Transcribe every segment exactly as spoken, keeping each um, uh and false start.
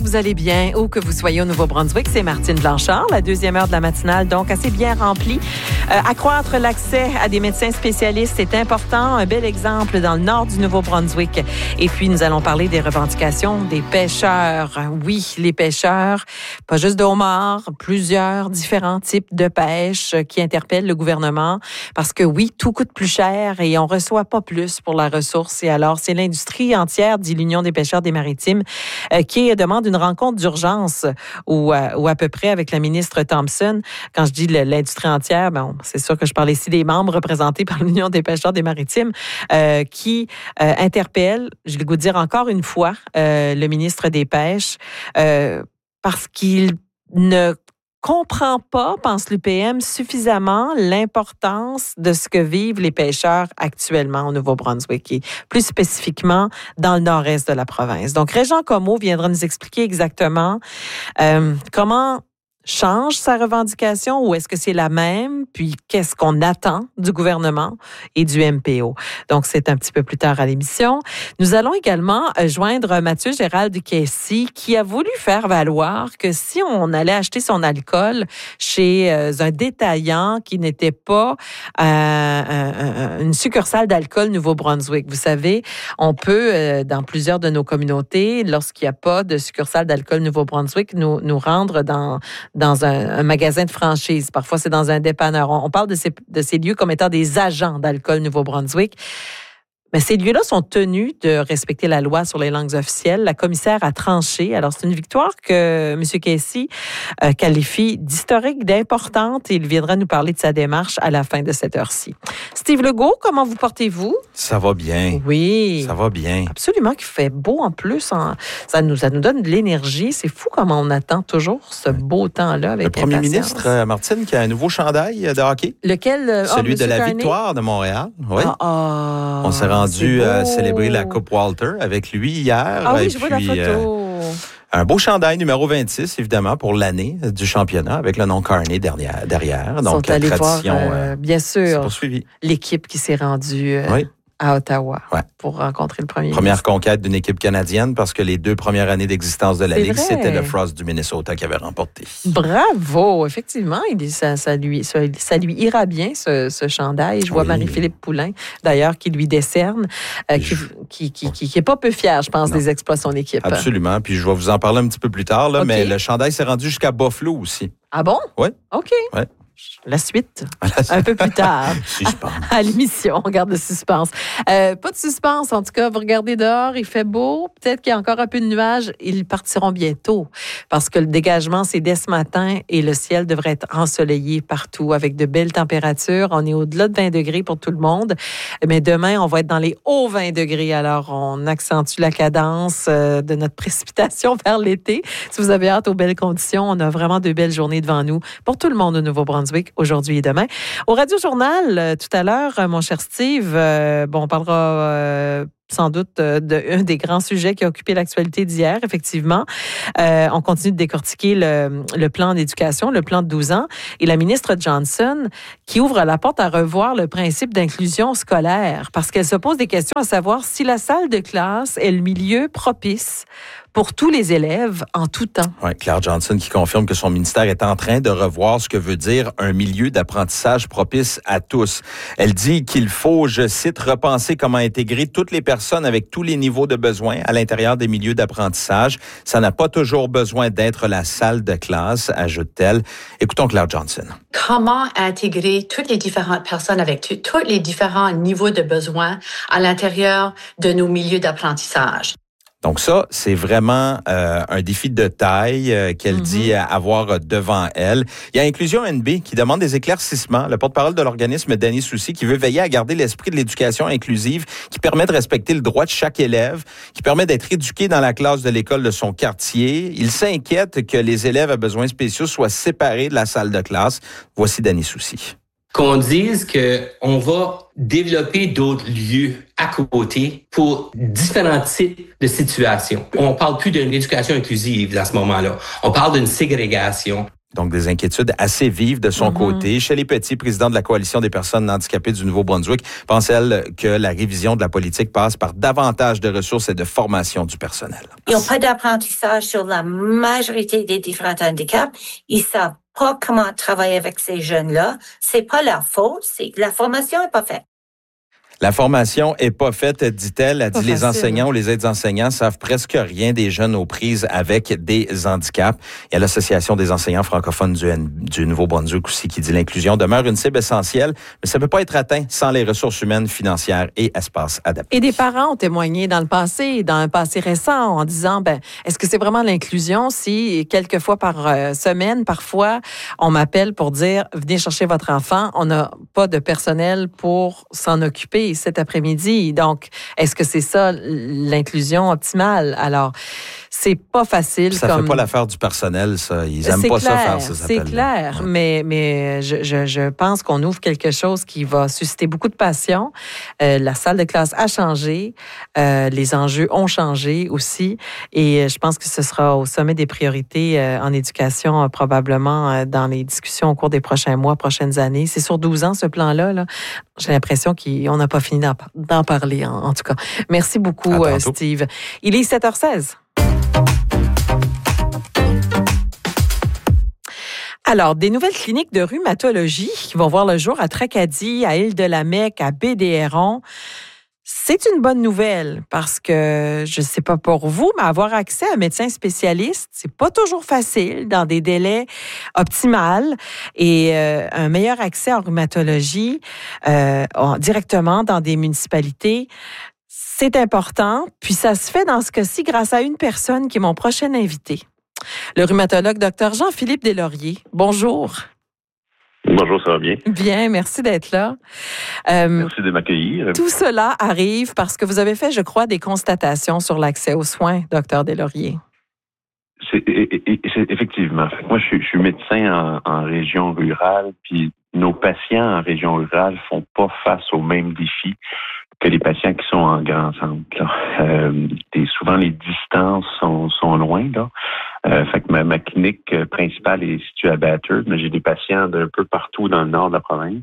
vous allez bien, où que vous soyez au Nouveau-Brunswick. C'est Martine Blanchard, la deuxième heure de la matinale, donc assez bien remplie. Euh, accroître l'accès à des médecins spécialistes, c'est important. Un bel exemple dans le nord du Nouveau-Brunswick. Et puis, nous allons parler des revendications des pêcheurs. Oui, les pêcheurs, pas juste de homards, plusieurs différents types de pêche qui interpellent le gouvernement parce que oui, tout coûte plus cher et on reçoit pas plus pour la ressource. Et alors, c'est l'industrie entière, dit l'Union des pêcheurs des Maritimes, euh, qui demande une rencontre d'urgence ou, euh, ou à peu près avec la ministre Thompson. Quand je dis l'industrie entière, ben, c'est sûr que je parle ici des membres représentés par l'Union des pêcheurs des Maritimes euh, qui euh, interpellent, je vais vous dire encore une fois, euh, le ministre des Pêches euh, parce qu'il ne comprend pas, pense l'U P M, suffisamment l'importance de ce que vivent les pêcheurs actuellement au Nouveau-Brunswick et plus spécifiquement dans le nord-est de la province. Donc, Régent Comeau viendra nous expliquer exactement euh, comment change sa revendication ou est-ce que c'est la même? Puis, qu'est-ce qu'on attend du gouvernement et du M P O? Donc, c'est un petit peu plus tard à l'émission. Nous allons également joindre Mathieu Gérald Duquessis qui a voulu faire valoir que si on allait acheter son alcool chez un détaillant qui n'était pas euh, un, une succursale d'alcool Nouveau-Brunswick, vous savez, on peut, euh, dans plusieurs de nos communautés, lorsqu'il n'y a pas de succursale d'alcool Nouveau-Brunswick, nous, nous rendre dans dans un, un magasin de franchise. Parfois, c'est dans un dépanneur. On, on parle de ces, de ces lieux comme étant des agents d'alcool Nouveau-Brunswick. Mais ces lieux-là sont tenus de respecter la loi sur les langues officielles. La commissaire a tranché. Alors, c'est une victoire que M. Casey euh, qualifie d'historique, d'importante. Et il viendra nous parler de sa démarche à la fin de cette heure-ci. Steve Legault, comment vous portez-vous? Ça va bien. Oui. Ça va bien. Absolument, qu'il fait beau en plus. En, ça, nous, ça nous donne de l'énergie. C'est fou comment on attend toujours ce beau temps-là avec Le premier impatience. ministre, euh, Martine, qui a un nouveau chandail de hockey. Lequel? Euh, Celui oh, de la Carney? Victoire de Montréal. Oui. Ah, ah, on s'est rendu à célébrer la Coupe Walter avec lui hier. Ah oui, et je puis, vois la photo. Euh, un beau chandail numéro vingt-six, évidemment, pour l'année du championnat, avec le nom Carney derrière. derrière. Donc, sont allés la tradition, voir, euh, bien sûr, poursuivie. L'équipe qui s'est rendue euh, oui. à Ottawa ouais. pour rencontrer le premier Première ministre. conquête d'une équipe canadienne, parce que les deux premières années d'existence de la C'est Ligue, vrai. c'était le Frost du Minnesota qui avait remporté. Bravo! Effectivement, il, ça, ça, lui, ça, ça lui ira bien, ce, ce chandail. Je vois oui. Marie-Philippe Poulain, d'ailleurs, qui lui décerne, euh, je... qui, qui, qui, qui est pas peu fier, je pense, non. des exploits de son équipe. Absolument. Puis je vais vous en parler un petit peu plus tard, là, okay. mais le chandail s'est rendu jusqu'à Buffalo aussi. Ah bon? Oui. OK. Oui. La suite, un peu plus tard, à, à l'émission. On garde le suspense. Euh, pas de suspense, en tout cas. Vous regardez dehors, il fait beau. Peut-être qu'il y a encore un peu de nuages. Ils partiront bientôt parce que le dégagement, c'est dès ce matin et le ciel devrait être ensoleillé partout avec de belles températures. On est au-delà de vingt degrés pour tout le monde. Mais demain, on va être dans les hauts vingt degrés. Alors, on accentue la cadence de notre précipitation vers l'été. Si vous avez hâte aux belles conditions, on a vraiment de belles journées devant nous pour tout le monde au Nouveau-Brunswick. Aujourd'hui et demain. Au Radio Journal, euh, tout à l'heure, euh, mon cher Steve, euh, bon, on parlera euh, sans doute euh, d'un des grands sujets qui a occupé l'actualité d'hier, effectivement. Euh, on continue de décortiquer le, le plan d'éducation, le plan de douze ans, et la ministre Johnson qui ouvre la porte à revoir le principe d'inclusion scolaire parce qu'elle se pose des questions à savoir si la salle de classe est le milieu propice pour tous les élèves en tout temps. Oui, Claire Johnson qui confirme que son ministère est en train de revoir ce que veut dire un milieu d'apprentissage propice à tous. Elle dit qu'il faut, je cite, repenser comment intégrer toutes les personnes avec tous les niveaux de besoins à l'intérieur des milieux d'apprentissage. Ça n'a pas toujours besoin d'être la salle de classe, ajoute-t-elle. Écoutons Claire Johnson. Comment intégrer toutes les différentes personnes avec t- tous les différents niveaux de besoins à l'intérieur de nos milieux d'apprentissage? Donc ça, c'est vraiment euh, un défi de taille euh, qu'elle mm-hmm. dit avoir devant elle. Il y a Inclusion N B qui demande des éclaircissements. Le porte-parole de l'organisme, Danny Soucy, qui veut veiller à garder l'esprit de l'éducation inclusive, qui permet de respecter le droit de chaque élève, qui permet d'être éduqué dans la classe de l'école de son quartier. Il s'inquiète que les élèves à besoins spéciaux soient séparés de la salle de classe. Voici Danny Soucy. Qu'on dise qu'on va développer d'autres lieux à côté pour différents types de situations. On parle plus d'une éducation inclusive à ce moment-là. On parle d'une ségrégation. Donc, des inquiétudes assez vives de son mm-hmm. côté. Shelley Petit, présidente de la Coalition des personnes handicapées du Nouveau-Brunswick, pense, elle, que la révision de la politique passe par davantage de ressources et de formation du personnel. Ils n'ont pas d'apprentissage sur la majorité des différents handicaps. Ils savent pas comment travailler avec ces jeunes-là. C'est pas leur faute, c'est que la formation n'est pas faite. La formation est pas faite, dit-elle. Elle dit pas les facile. enseignants ou les aides-enseignants savent presque rien des jeunes aux prises avec des handicaps. Il y a l'Association des enseignants francophones du, du Nouveau-Brunswick aussi qui dit l'inclusion demeure une cible essentielle, mais ça ne peut pas être atteint sans les ressources humaines, financières et espaces adaptés. Et des parents ont témoigné dans le passé, dans un passé récent, en disant, ben, est-ce que c'est vraiment l'inclusion si quelques fois par euh, semaine, parfois, on m'appelle pour dire, venez chercher votre enfant, on n'a pas de personnel pour s'en occuper cet après-midi. Donc, est-ce que c'est ça l'inclusion optimale? Alors, c'est pas facile. Ça comme... fait pas l'affaire du personnel, ça. Ils aiment c'est pas clair, ça faire ces appels. C'est clair, ouais. mais, mais je, je, je pense qu'on ouvre quelque chose qui va susciter beaucoup de passion. Euh, la salle de classe a changé, euh, les enjeux ont changé aussi, et je pense que ce sera au sommet des priorités euh, en éducation, euh, probablement euh, dans les discussions au cours des prochains mois, prochaines années. C'est sur douze ans, ce plan-là. Là. J'ai l'impression qu'on n'a pas fini d'en, d'en parler, en, en tout cas. Merci beaucoup, euh, Steve. Il est sept heures seize. Alors, des nouvelles cliniques de rhumatologie qui vont voir le jour à Tracadie, à Île-de-la-Mecque, à Baie-des-Hérons. C'est une bonne nouvelle parce que, je ne sais pas pour vous, mais avoir accès à un médecin spécialiste, c'est pas toujours facile dans des délais optimaux et euh, un meilleur accès en rhumatologie euh, directement dans des municipalités. C'est important, puis ça se fait dans ce cas-ci grâce à une personne qui est mon prochain invité. Le rhumatologue Dr Jean-Philippe Deslauriers. Bonjour. Bonjour, ça va bien? Bien, merci d'être là. Euh, merci de m'accueillir. Tout cela arrive parce que vous avez fait, je crois, des constatations sur l'accès aux soins, Dr Deslauriers. C'est, c'est effectivement. Moi, je suis, je suis médecin en, en région rurale, puis nos patients en région rurale font pas face aux mêmes défis que les patients qui sont en grand centre. Là. Euh, et souvent, les distances sont, sont loin. Là. Euh, fait que ma, ma clinique principale est située à Bathurst, mais j'ai des patients d'un peu partout dans le nord de la province.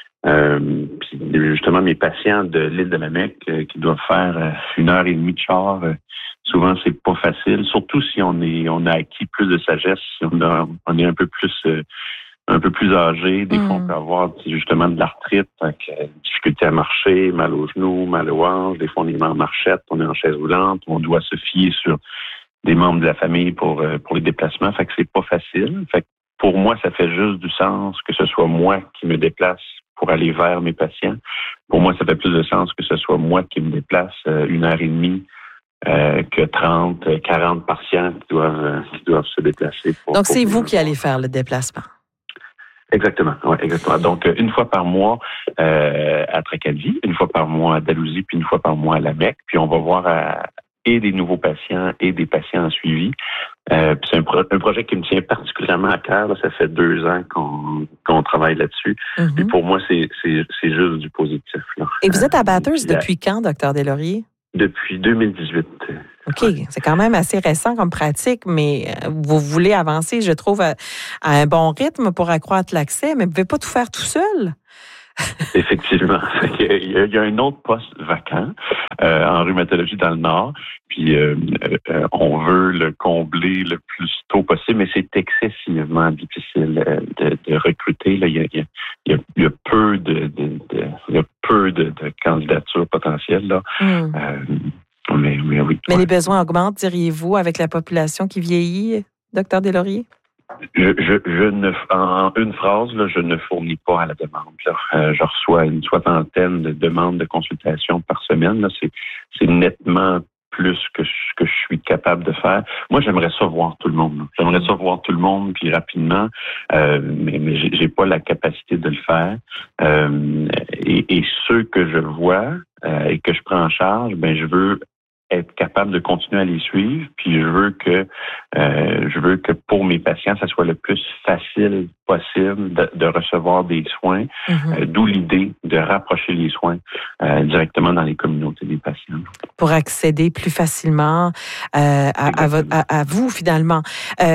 Euh, puis justement, mes patients de l'île de la Mecque euh, qui doivent faire euh, une heure et demie de char, euh, souvent c'est pas facile, surtout si on est on a acquis plus de sagesse, si on, a, on est un peu plus euh, un peu plus âgé. Des mmh. fois, on peut avoir justement de l'arthrite, avec euh, difficulté à marcher, mal aux genoux, mal aux hanches. Des fois, on est en marchette, on est en chaise roulante, on doit se fier sur des membres de la famille pour euh, pour les déplacements. Fait que c'est pas facile. Fait que pour moi, ça fait juste du sens que ce soit moi qui me déplace pour aller vers mes patients. Pour moi, ça fait plus de sens que ce soit moi qui me déplace euh, une heure et demie euh, que trente, quarante patients qui doivent, euh, qui doivent se déplacer. Pour, Donc, pour c'est vous qui allez faire le déplacement? Exactement, ouais, exactement. Donc, une fois par mois euh, à Tracadie, une fois par mois à Dalhousie, puis une fois par mois à la Mecque. Puis on va voir à, et des nouveaux patients et des patients en suivi. Euh, puis c'est un, pro- un projet qui me tient particulièrement à cœur. Là. Ça fait deux ans qu'on, qu'on travaille là-dessus. Mm-hmm. Et pour moi, c'est, c'est, c'est juste du positif. Là. Et vous êtes à Bathurst euh, depuis quand, docteur Deslauriers? Depuis deux mille dix-huit. OK, c'est quand même assez récent comme pratique, mais vous voulez avancer, je trouve, à, à un bon rythme pour accroître l'accès, mais vous ne pouvez pas tout faire tout seul. Effectivement. Il y, a, il y a un autre poste vacant euh, en rhumatologie dans le Nord, puis euh, euh, on veut le combler le plus tôt possible, mais c'est excessivement difficile euh, de, de recruter. Là, il, y a, il, y a, il y a peu de, de, de, il y a peu de, de candidatures potentielles. Là. Mm. Euh, mais, mais, oui, mais ouais. les besoins augmentent, diriez-vous, avec la population qui vieillit, docteur Deslauriers? Je, je, je ne, en une phrase, là, je ne fournis pas à la demande. Là. Euh, je reçois une soixantaine de demandes de consultation par semaine. Là. C'est, c'est nettement plus que, que je suis capable de faire. Moi, j'aimerais ça voir tout le monde. Là. J'aimerais ça voir tout le monde, puis rapidement, euh, mais, mais j'ai, j'ai pas la capacité de le faire. Euh, et, et ceux que je vois euh, et que je prends en charge, ben je veux être capable de continuer à les suivre, puis je veux que euh, je veux que pour mes patients, ça soit le plus facile possible de, de recevoir des soins, mm-hmm. euh, d'où l'idée de rapprocher les soins euh, directement dans les communautés des patients. Pour accéder plus facilement euh, à, à, à, à vous, finalement. Euh,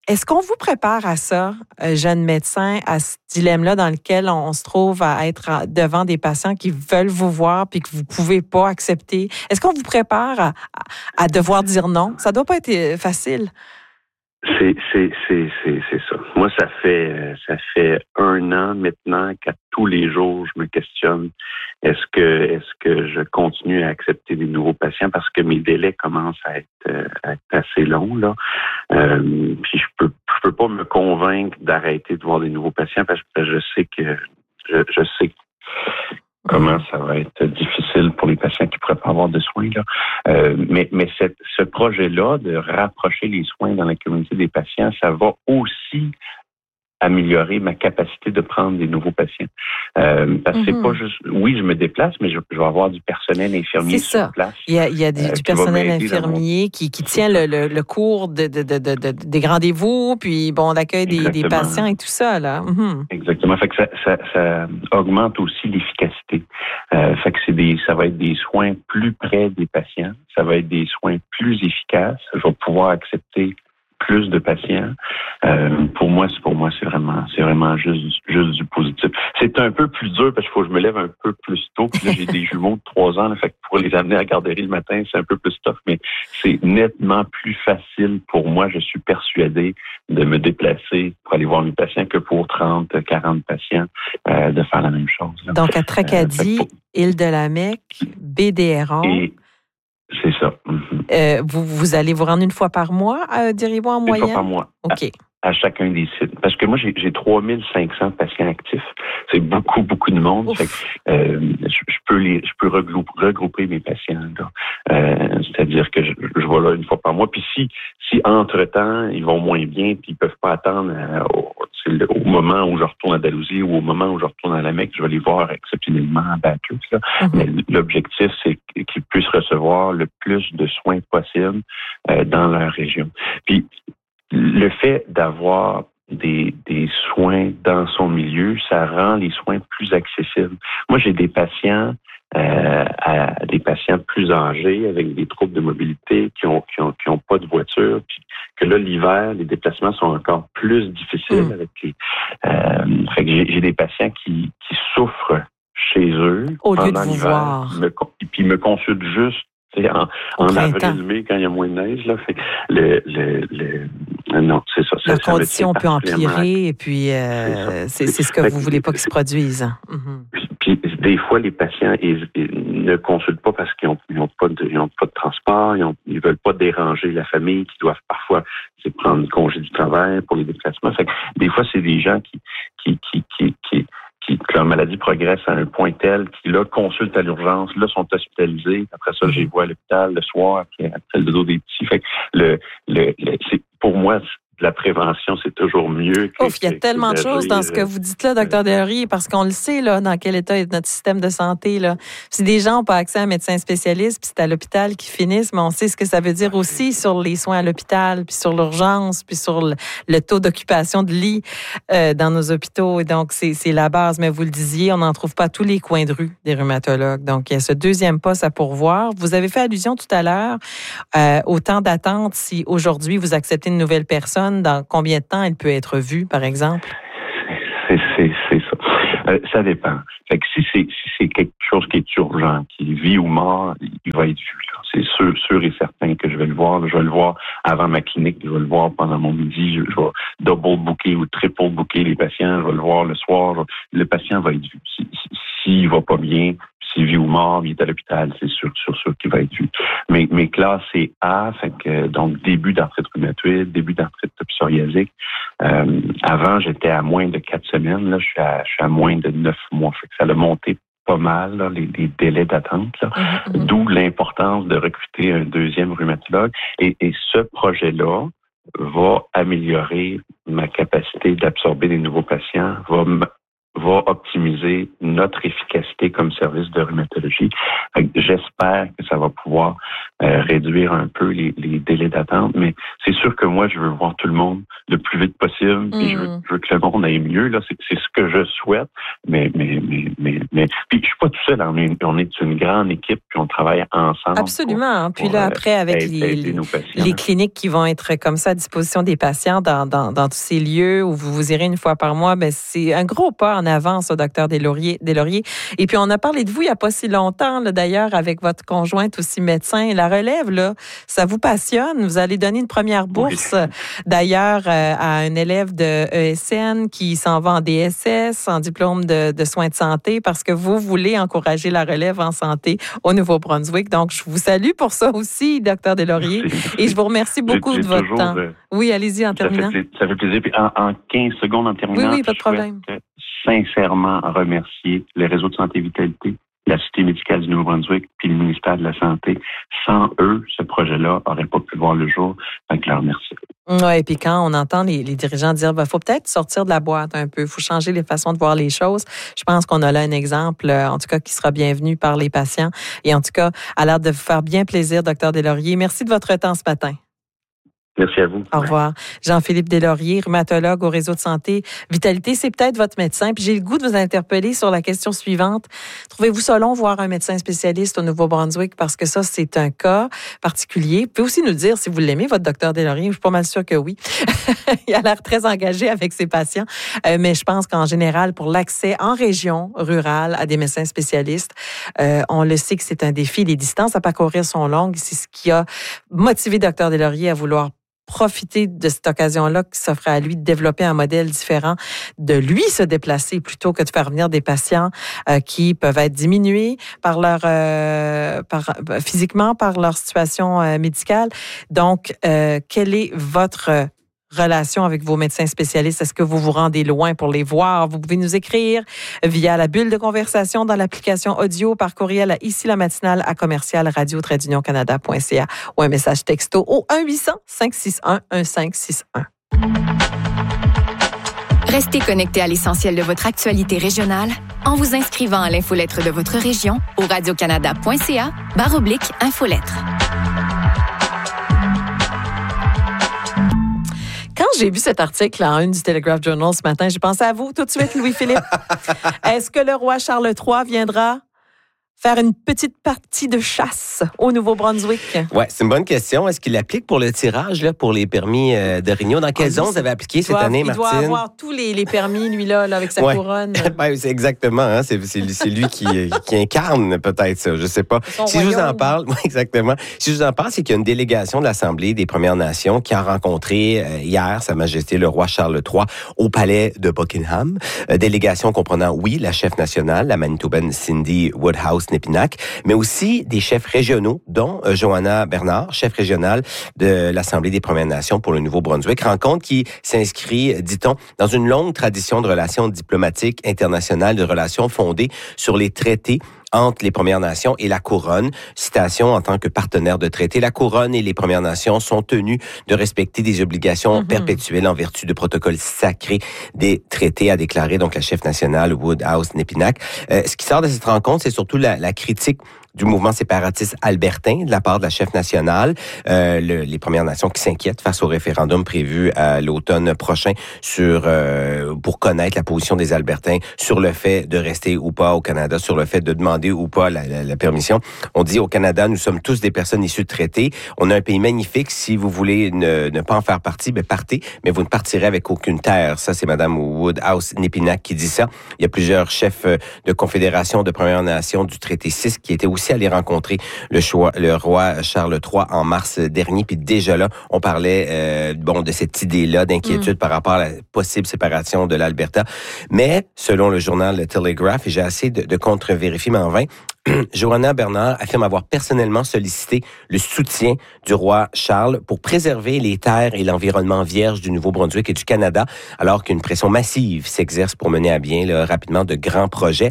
Est-ce qu'on vous prépare à ça, euh, jeune médecin, à ce dilemme-là dans lequel on, on se trouve à être devant des patients qui veulent vous voir puis que vous pouvez pas accepter? Est-ce qu'on vous prépare à, à, à devoir dire non? Ça doit pas être facile. C'est, c'est, c'est, c'est, c'est ça. Moi, ça fait, ça fait un an maintenant qu'à tous les jours, je me questionne. Est-ce que, est-ce que je continue à accepter des nouveaux patients parce que mes délais commencent à être, à être assez longs, là. Euh, puis je peux, je peux pas me convaincre d'arrêter de voir des nouveaux patients parce que je sais que, je, je sais comment ça va être difficile pour les patients qui ne pourraient pas avoir de soins, là. Euh, mais mais cette, ce projet-là de rapprocher les soins dans la communauté des patients, ça va aussi améliorer ma capacité de prendre des nouveaux patients. Euh, parce que mm-hmm. c'est pas juste... Oui, je me déplace, mais je, je vais avoir du personnel infirmier c'est sur ça. place. Il y a, il y a du, euh, du personnel infirmier qui, qui tient le, le, le cours de, de, de, de, de, des rendez-vous, puis bon, l'accueil des, des patients et tout ça, là. Mm-hmm. Exactement. Fait que ça, ça, ça augmente aussi l'efficacité. Euh, fait que c'est des, ça va être des soins plus près des patients. Ça va être des soins plus efficaces. Je vais pouvoir accepter plus de patients. Euh, pour moi, c'est pour moi, c'est vraiment, c'est vraiment juste, juste du positif. C'est un peu plus dur parce qu'il faut que je me lève un peu plus tôt. Puis là, j'ai des jumeaux de trois ans, là, fait que pour les amener à la garderie le matin, c'est un peu plus tough, mais c'est nettement plus facile pour moi. Je suis persuadé de me déplacer pour aller voir mes patients que pour trente, quarante patients euh, de faire la même chose, là. Donc à Tracadie, euh, pour... Île-de-la-Mecque, B D R O. Et... C'est ça. Mm-hmm. Euh, vous, vous allez vous rendre une fois par mois, euh, diriez-vous en moyenne? Une fois par mois. OK. À, à chacun des sites. Parce que moi, j'ai, j'ai trois mille cinq cents patients actifs. C'est beaucoup, beaucoup de monde. Fait que, euh, je, je peux les, je peux regrouper, regrouper mes patients, là. Euh, c'est-à-dire que je, je vais là une fois par mois. Puis si, si entre-temps, ils vont moins bien, puis ils peuvent pas attendre euh, au, le, au moment où je retourne à Dalhousie ou au moment où je retourne à la Mecque, je vais les voir exceptionnellement à Bathurst, là. Mm-hmm. Mais l'objectif, c'est qu'ils puissent recevoir le plus de soins possible euh, dans leur région. Puis le fait d'avoir des, des soins dans son milieu, ça rend les soins plus accessibles. Moi, j'ai des patients, euh, à, des patients plus âgés avec des troubles de mobilité qui ont, qui ont, qui ont pas de voiture, puis que là, l'hiver, les déplacements sont encore plus difficiles mmh. avec les, euh, fait que j'ai, j'ai des patients qui, qui souffrent chez eux au lieu pendant de vous l'hiver, voir. me, puis me consultent juste en, en avril-mai, quand il y a moins de neige, là, fait le, le, le, non, c'est ça. La ça, condition ça peut empirer, et puis euh, c'est, c'est ce que fait vous voulez pas qu'il se produise. Mm-hmm. Puis, des fois, les patients ils, ils ne consultent pas parce qu'ils n'ont pas de, ils ont pas de transport, ils, ont, ils veulent pas déranger la famille, qui doivent parfois c'est prendre congé du travail pour les déplacements. Fait que, des fois, c'est des gens qui, qui, qui, qui, qui Qui, que leur maladie progresse à un point tel qu'ils, là, consultent à l'urgence, là, sont hospitalisés. Après ça, je les vois à l'hôpital le soir, après, après le dos des petits. Fait que le, le, le, c'est, pour moi, la prévention, c'est toujours mieux. Que, Ouf, il y a que, tellement que de choses dans ce que vous dites là, docteur Derry, parce qu'on le sait, là, dans quel état est notre système de santé, là. Si des gens n'ont pas accès à un médecin spécialiste, puis c'est à l'hôpital qu'ils finissent, mais on sait ce que ça veut dire aussi sur les soins à l'hôpital, puis sur l'urgence, puis sur le, le taux d'occupation de lits euh, dans nos hôpitaux. Et donc, c'est, c'est la base. Mais vous le disiez, on n'en trouve pas à tous les coins de rue des rhumatologues. Donc, il y a ce deuxième poste à pourvoir. Vous avez fait allusion tout à l'heure euh, au temps d'attente. Si aujourd'hui, vous acceptez une nouvelle personne, dans combien de temps elle peut être vue, par exemple? C'est, c'est, c'est ça. Euh, ça dépend. Fait que si c'est, si c'est quelque chose qui est urgent, qui est vie ou mort, il va être vu, là. C'est sûr, sûr et certain que je vais le voir. Je vais le voir avant ma clinique, je vais le voir pendant mon midi, je, je vais double booker ou triple booker les patients, je vais le voir le soir. Je, le patient va être vu. Si, si, s'il va pas bien, s'il vit ou mort, il est à l'hôpital, c'est sûr, sûr, sûr qu'il va être vu. Mais, mais classé A, fait que, donc début d'arthrite rhumatoïde, début d'arthrite psoriasique. Euh, avant, j'étais à moins de quatre semaines. Là, je suis à, je suis à moins de neuf mois. Fait que ça a monté pas mal, là, les, les délais d'attente. Là. Mm-hmm. D'où l'importance de recruter un deuxième rhumatologue. Et, et ce projet-là va améliorer ma capacité d'absorber des nouveaux patients, va m- va optimiser notre efficacité comme service de rhumatologie. J'espère que ça va pouvoir euh, réduire un peu les, les délais d'attente, mais c'est sûr que moi, je veux voir tout le monde le plus vite possible, puis mmh. je, veux, je veux que le monde aille mieux, là, c'est, c'est ce que je souhaite, mais, mais, mais, mais, mais puis je suis pas tout seul, on est, on est une grande équipe, puis on travaille ensemble. Absolument, pour, puis pour, là, après, avec aider, les, aider les, les cliniques qui vont être comme ça à disposition des patients dans, dans, dans tous ces lieux où vous, vous irez une fois par mois, ben c'est un gros pas en avant, ça, docteur Deslauriers. Deslauriers. Et puis, on a parlé de vous il n'y a pas si longtemps, là, d'ailleurs, avec votre conjointe aussi médecin. La relève, là, ça vous passionne. Vous allez donner une première bourse, oui. d'ailleurs, euh, à un élève de E S N qui s'en va en D S S, en diplôme de, de soins de santé, parce que vous voulez encourager la relève en santé au Nouveau-Brunswick. Donc, je vous salue pour ça aussi, docteur Deslauriers. Et je vous remercie beaucoup j'ai, j'ai de votre toujours, temps. Euh, oui, allez-y, en ça terminant. Fait, ça fait plaisir. Puis en, en quinze secondes, en terminant, oui, oui, pas de problème. Sincèrement remercier les réseaux de santé vitalité, la Cité médicale du Nouveau-Brunswick puis le ministère de la Santé. Sans eux, ce projet-là n'aurait pas pu voir le jour. Donc, leur merci. Oui, et puis quand on entend les, les dirigeants dire, il ben, faut peut-être sortir de la boîte un peu, il faut changer les façons de voir les choses. Je pense qu'on a là un exemple, en tout cas, qui sera bienvenu par les patients. Et en tout cas, à l'air de vous faire bien plaisir, docteur Deslauriers. Merci de votre temps ce matin. Merci à vous. Au revoir. Jean-Philippe Deslauriers, rhumatologue au réseau de santé Vitalité. C'est peut-être votre médecin. Puis j'ai le goût de vous interpeller sur la question suivante. Trouvez-vous ça long voir un médecin spécialiste au Nouveau-Brunswick? Parce que ça, c'est un cas particulier. Vous pouvez aussi nous dire si vous l'aimez, votre docteur Deslauriers. Je suis pas mal sûre que oui. Il a l'air très engagé avec ses patients. Euh, mais je pense qu'en général, pour l'accès en région rurale à des médecins spécialistes, euh, on le sait que c'est un défi. Les distances à parcourir sont longues. C'est ce qui a motivé docteur Deslauriers à vouloir profiter de cette occasion-là qui s'offrait à lui de développer un modèle différent, de lui se déplacer plutôt que de faire venir des patients euh, qui peuvent être diminués par leur euh, par, physiquement par leur situation euh, médicale. Donc, euh, quelle est votre relation avec vos médecins spécialistes? Est-ce que vous vous rendez loin pour les voir? Vous pouvez nous écrire via la bulle de conversation dans l'application audio, par courriel à ici la matinale à commercial radio trait d'union canada point c a ou un message texto au un huit cents cinq six un un cinq six un. Restez connectés à l'essentiel de votre actualité régionale en vous inscrivant à l'infolettre de votre région au radio canada point c a barre oblique infolettre. Quand j'ai vu cet article en une du Telegraph Journal ce matin, j'ai pensé à vous tout de suite, Louis-Philippe. Est-ce que le roi Charles trois viendra faire une petite partie de chasse au Nouveau-Brunswick? Oui, c'est une bonne question. Est-ce qu'il applique pour le tirage, là, pour les permis euh, de réunion? Dans quelle ah, zone vous avez appliqué cette doit, année, Martine? Il doit avoir tous les, les permis, lui-là, là, avec sa ouais. couronne. ben, c'est exactement. Hein, c'est, c'est, c'est lui qui, qui incarne peut-être ça. Je ne sais pas. Si royaume. je vous en parle, oui, exactement. Si je vous en parle, c'est qu'il y a une délégation de l'Assemblée des Premières Nations qui a rencontré euh, hier Sa Majesté le roi Charles trois au palais de Buckingham. Euh, délégation comprenant, oui, la chef nationale, la Manitobaine Cindy Woodhouse-Nepinac, mais aussi des chefs régionaux, dont euh, Johanna Bernard, chef régionale de l'Assemblée des Premières Nations pour le Nouveau-Brunswick. Rencontre qui s'inscrit, dit-on, dans une longue tradition de relations diplomatiques internationales, de relations fondées sur les traités entre les Premières Nations et la Couronne. Citation, en tant que partenaire de traité, la Couronne et les Premières Nations sont tenus de respecter des obligations mm-hmm. perpétuelles en vertu de protocoles sacrés des traités, a déclaré donc la chef nationale Woodhouse-Nepinac. Euh, ce qui sort de cette rencontre, c'est surtout la, la critique du mouvement séparatiste albertain de la part de la chef nationale, euh, le, les Premières Nations qui s'inquiètent face au référendum prévu à l'automne prochain sur euh, pour connaître la position des Albertains sur le fait de rester ou pas au Canada, sur le fait de demander ou pas la, la, la permission. On dit au Canada, nous sommes tous des personnes issues de traités. On a un pays magnifique. Si vous voulez ne, ne pas en faire partie, ben partez, mais vous ne partirez avec aucune terre. Ça, c'est Madame Woodhouse-Nepinac qui dit ça. Il y a plusieurs chefs de confédération de Premières Nations du traité six qui étaient aussi allés rencontrer le, choix, le roi Charles trois en mars dernier. Puis déjà là, on parlait euh, bon de cette idée-là d'inquiétude mmh. par rapport à la possible séparation de l'Alberta. Mais selon le journal Le Telegraph, et j'ai assez de, de contre-vérifier, mais en vain, Johanna Bernard affirme avoir personnellement sollicité le soutien du roi Charles pour préserver les terres et l'environnement vierge du Nouveau-Brunswick et du Canada, alors qu'une pression massive s'exerce pour mener à bien là, rapidement de grands projets.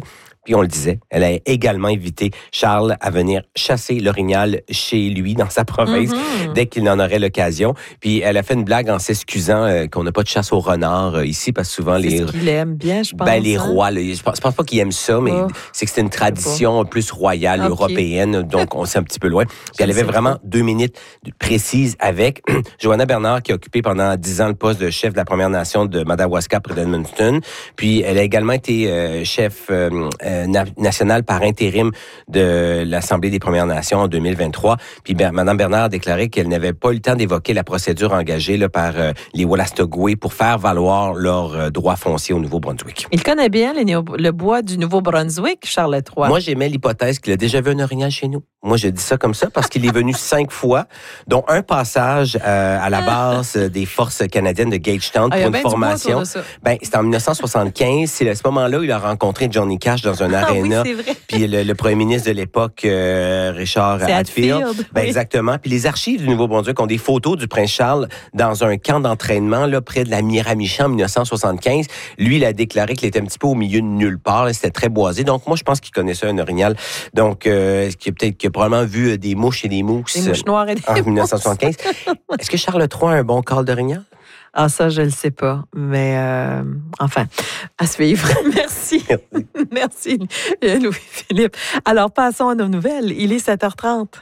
Puis on le disait, elle a également invité Charles à venir chasser l'orignal chez lui, dans sa province, mm-hmm. dès qu'il en aurait l'occasion. Puis elle a fait une blague en s'excusant euh, qu'on n'a pas de chasse au renard euh, ici, parce que souvent c'est les... ce qu'il aime bien, je pense. Ben, les rois, là, je pense, je pense pas qu'ils aiment ça, mais oh, c'est que c'est une tradition plus royale, okay. européenne, donc on s'est un petit peu loin. Puis elle avait vraiment pas. deux minutes précises avec Joanna Bernard, qui a occupé pendant dix ans le poste de chef de la Première Nation de Madawaska près d'Edmundston. Puis elle a également été euh, chef euh, na- national par intérim de l'Assemblée des Premières Nations en deux mille vingt-trois. Puis ben, Mme Bernard a déclaré qu'elle n'avait pas eu le temps d'évoquer la procédure engagée là, par euh, les Wolastoqey pour faire valoir leurs euh, droits fonciers au Nouveau-Brunswick. Il connaît bien les néo- le bois du Nouveau-Brunswick, Charles trois. Moi, j'aimais l'hypothèse qu'il a déjà vu un orignal chez nous. Moi, je dis ça comme ça parce qu'il est venu cinq fois, dont un passage euh, à la base des forces canadiennes de Gagetown pour ah, une formation. Ben, c'était en dix-neuf cent soixante-quinze. C'est à ce moment-là où il a rencontré Johnny Cash dans un aréna. Ah, oui, puis le, le premier ministre de l'époque, euh, Richard c'est Hadfield. Hadfield. Ben, oui. Exactement. Puis les archives du Nouveau-Brunswick ont des photos du prince Charles dans un camp d'entraînement là près de la Miramichi en dix-neuf cent soixante-quinze. Lui, il a déclaré qu'il était un petit peu au milieu de nulle part. Là, c'était très boisé. Donc, moi, je pense qu'il connaissait un orignal. Donc, euh, qui a peut-être qui a probablement vu des mouches et des mousses. Des mouches noires et des en dix-neuf cent soixante-quinze. Est-ce que Charles trois a un bon call d'orignal? Ah, ça, je ne le sais pas. Mais, euh, enfin, à suivre. Merci. Merci, Louis-Philippe. Alors, passons à nos nouvelles. Il est sept heures trente.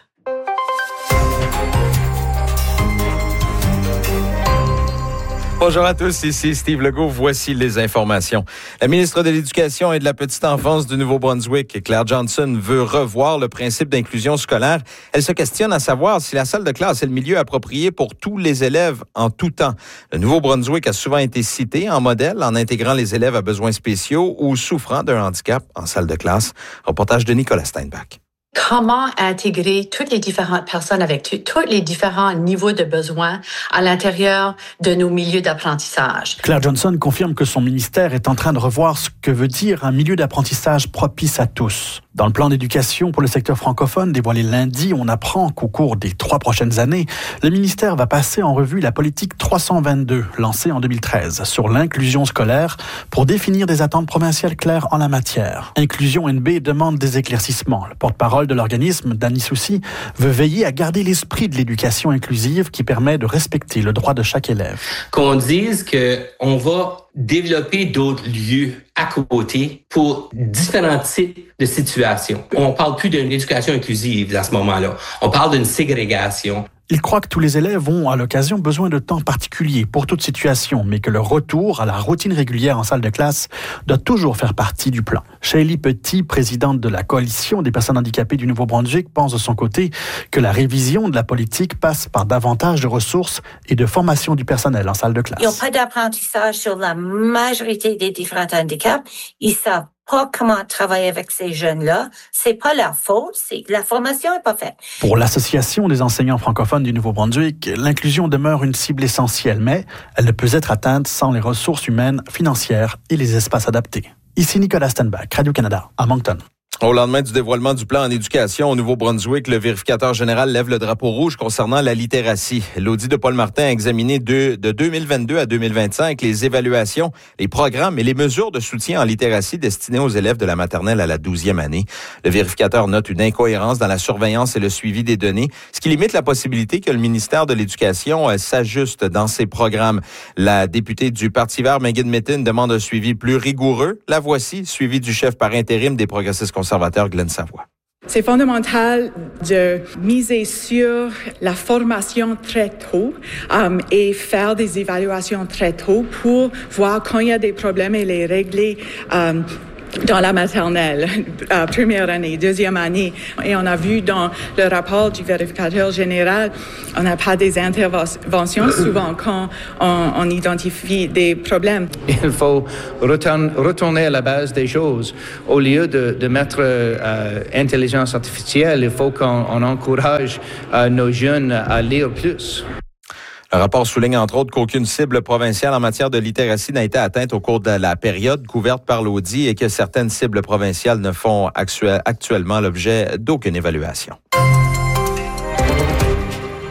Bonjour à tous, ici Steve Legault. Voici les informations. La ministre de l'Éducation et de la Petite Enfance du Nouveau-Brunswick, Claire Johnson, veut revoir le principe d'inclusion scolaire. Elle se questionne à savoir si la salle de classe est le milieu approprié pour tous les élèves en tout temps. Le Nouveau-Brunswick a souvent été cité en modèle en intégrant les élèves à besoins spéciaux ou souffrant d'un handicap en salle de classe. Reportage de Nicolas Steinbach. Comment intégrer toutes les différentes personnes avec t- tous les différents niveaux de besoins à l'intérieur de nos milieux d'apprentissage. Claire Johnson confirme que son ministère est en train de revoir ce que veut dire un milieu d'apprentissage propice à tous. Dans le plan d'éducation pour le secteur francophone dévoilé lundi, on apprend qu'au cours des trois prochaines années, le ministère va passer en revue la politique trois cent vingt-deux, lancée en deux mille treize, sur l'inclusion scolaire pour définir des attentes provinciales claires en la matière. Inclusion N B demande des éclaircissements. Le porte-parole de l'organisme, Danny Soucy, veut veiller à garder l'esprit de l'éducation inclusive qui permet de respecter le droit de chaque élève. Qu'on dise qu'on va développer d'autres lieux à côté pour différents types de situations. On parle plus d'une éducation inclusive à ce moment-là. On parle d'une ségrégation. Il croit que tous les élèves ont, à l'occasion, besoin de temps particulier pour toute situation, mais que le retour à la routine régulière en salle de classe doit toujours faire partie du plan. Shaylee Petit, présidente de la Coalition des personnes handicapées du Nouveau-Brunswick, pense de son côté que la révision de la politique passe par davantage de ressources et de formation du personnel en salle de classe. Ils n'ont pas d'apprentissage sur la majorité des différents handicaps. Ils savent pas comment travailler avec ces jeunes-là. C'est pas leur faute, c'est que la formation est pas faite. Pour l'Association des enseignants francophones du Nouveau-Brunswick, l'inclusion demeure une cible essentielle, mais elle ne peut être atteinte sans les ressources humaines, financières et les espaces adaptés. Ici Nicolas Steinbach, Radio-Canada, à Moncton. Au lendemain du dévoilement du plan en éducation au Nouveau-Brunswick, le vérificateur général lève le drapeau rouge concernant la littératie. L'audit de Paul Martin a examiné de, de deux mille vingt-deux à deux mille vingt-cinq les évaluations, les programmes et les mesures de soutien en littératie destinées aux élèves de la maternelle à la douzième année. Le vérificateur note une incohérence dans la surveillance et le suivi des données, ce qui limite la possibilité que le ministère de l'Éducation euh, s'ajuste dans ses programmes. La députée du Parti vert, Megan Mittin, demande un suivi plus rigoureux. La voici, suivi du chef par intérim des progressistes conservateurs. conservateur Glenn Savoie. C'est fondamental de miser sur la formation très tôt um, et faire des évaluations très tôt pour voir quand il y a des problèmes et les régler um, dans la maternelle, euh, première année, deuxième année. Et on a vu dans le rapport du vérificateur général, on n'a pas des interventions souvent quand on, on identifie des problèmes. Il faut retourner, retourner à la base des choses. Au lieu de, de mettre euh, intelligence artificielle, il faut qu'on on encourage euh, nos jeunes à lire plus. Le rapport souligne entre autres qu'aucune cible provinciale en matière de littératie n'a été atteinte au cours de la période couverte par l'audit et que certaines cibles provinciales ne font actuellement l'objet d'aucune évaluation.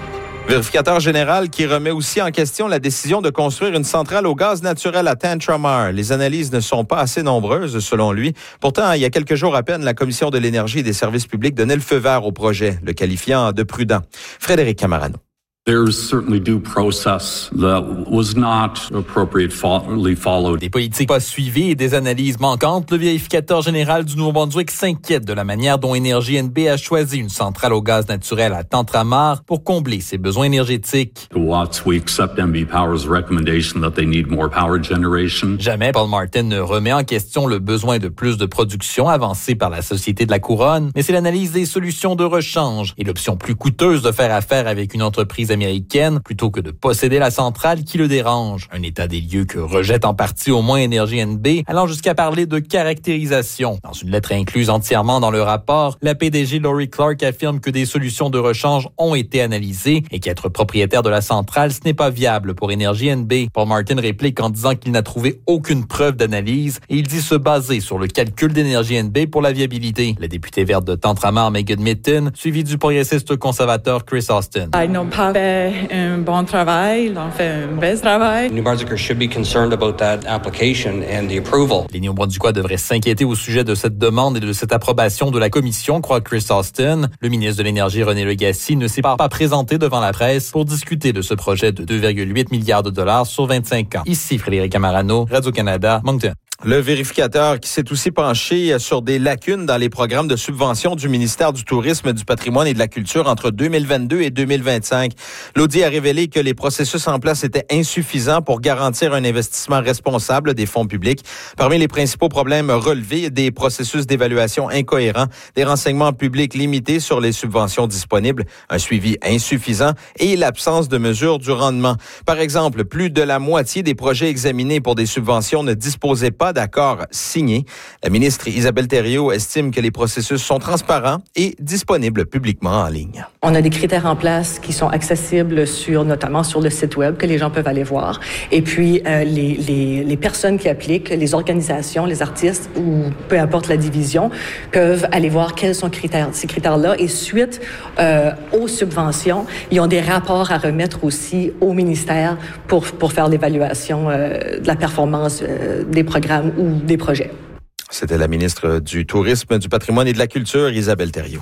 Vérificateur général qui remet aussi en question la décision de construire une centrale au gaz naturel à Tantramar. Les analyses ne sont pas assez nombreuses, selon lui. Pourtant, il y a quelques jours à peine, la Commission de l'énergie et des services publics donnait le feu vert au projet, le qualifiant de prudent. Frédéric Camarano. There's certainly due process that was not appropriately followed. Des politiques pas suivies et des analyses manquantes, le vérificateur général du Nouveau-Brunswick s'inquiète de la manière dont Énergie N B a choisi une centrale au gaz naturel à Tantramar pour combler ses besoins énergétiques. Watts, we accept N B Power's recommendation that they need more power generation. Jamais Paul Martin ne remet en question le besoin de plus de production avancé par la Société de la Couronne, mais c'est l'analyse des solutions de rechange et l'option plus coûteuse de faire affaire avec une entreprise américaine plutôt que de posséder la centrale qui le dérange. Un état des lieux que rejette en partie au moins Énergie N B, allant jusqu'à parler de caractérisation. Dans une lettre incluse entièrement dans le rapport, la P D G Laurie Clark affirme que des solutions de rechange ont été analysées et qu'être propriétaire de la centrale, ce n'est pas viable pour Énergie N B. Paul Martin réplique en disant qu'il n'a trouvé aucune preuve d'analyse et il dit se baser sur le calcul d'Énergie N B pour la viabilité. La députée verte de Tantramar, Megan Mitton, suivie du progressiste conservateur Chris Austin. Ils n'ont pas fait un bon travail, ils ont fait un mauvais travail. New Brunswickers should be concerned about that application and the approval. Les Néo-Brunswickois devraient s'inquiéter au sujet de cette demande et de cette approbation de la commission, croit Chris Austin. Le ministre de l'Énergie, René Legacy, ne s'est pas présenté devant la presse pour discuter de ce projet de deux virgule huit milliards de dollars sur vingt-cinq ans. Ici Frédéric Camarano, Radio-Canada, Moncton. Le vérificateur qui s'est aussi penché sur des lacunes dans les programmes de subvention du ministère du Tourisme, du Patrimoine et de la Culture entre deux mille vingt-deux et deux mille vingt-cinq. L'audit a révélé que les processus en place étaient insuffisants pour garantir un investissement responsable des fonds publics. Parmi les principaux problèmes relevés, des processus d'évaluation incohérents, des renseignements publics limités sur les subventions disponibles, un suivi insuffisant et l'absence de mesures du rendement. Par exemple, plus de la moitié des projets examinés pour des subventions ne disposaient pas d'accord signé. La ministre Isabelle Thériault estime que les processus sont transparents et disponibles publiquement en ligne. On a des critères en place qui sont accessibles sur, notamment sur le site web, que les gens peuvent aller voir. Et puis, euh, les, les, les personnes qui appliquent, les organisations, les artistes ou peu importe la division, peuvent aller voir quels sont critères, ces critères-là. Et suite euh, aux subventions, ils ont des rapports à remettre aussi au ministère pour, pour faire l'évaluation euh, de la performance euh, des programmes ou des projets. C'était la ministre du Tourisme, du Patrimoine et de la Culture, Isabelle Thériault.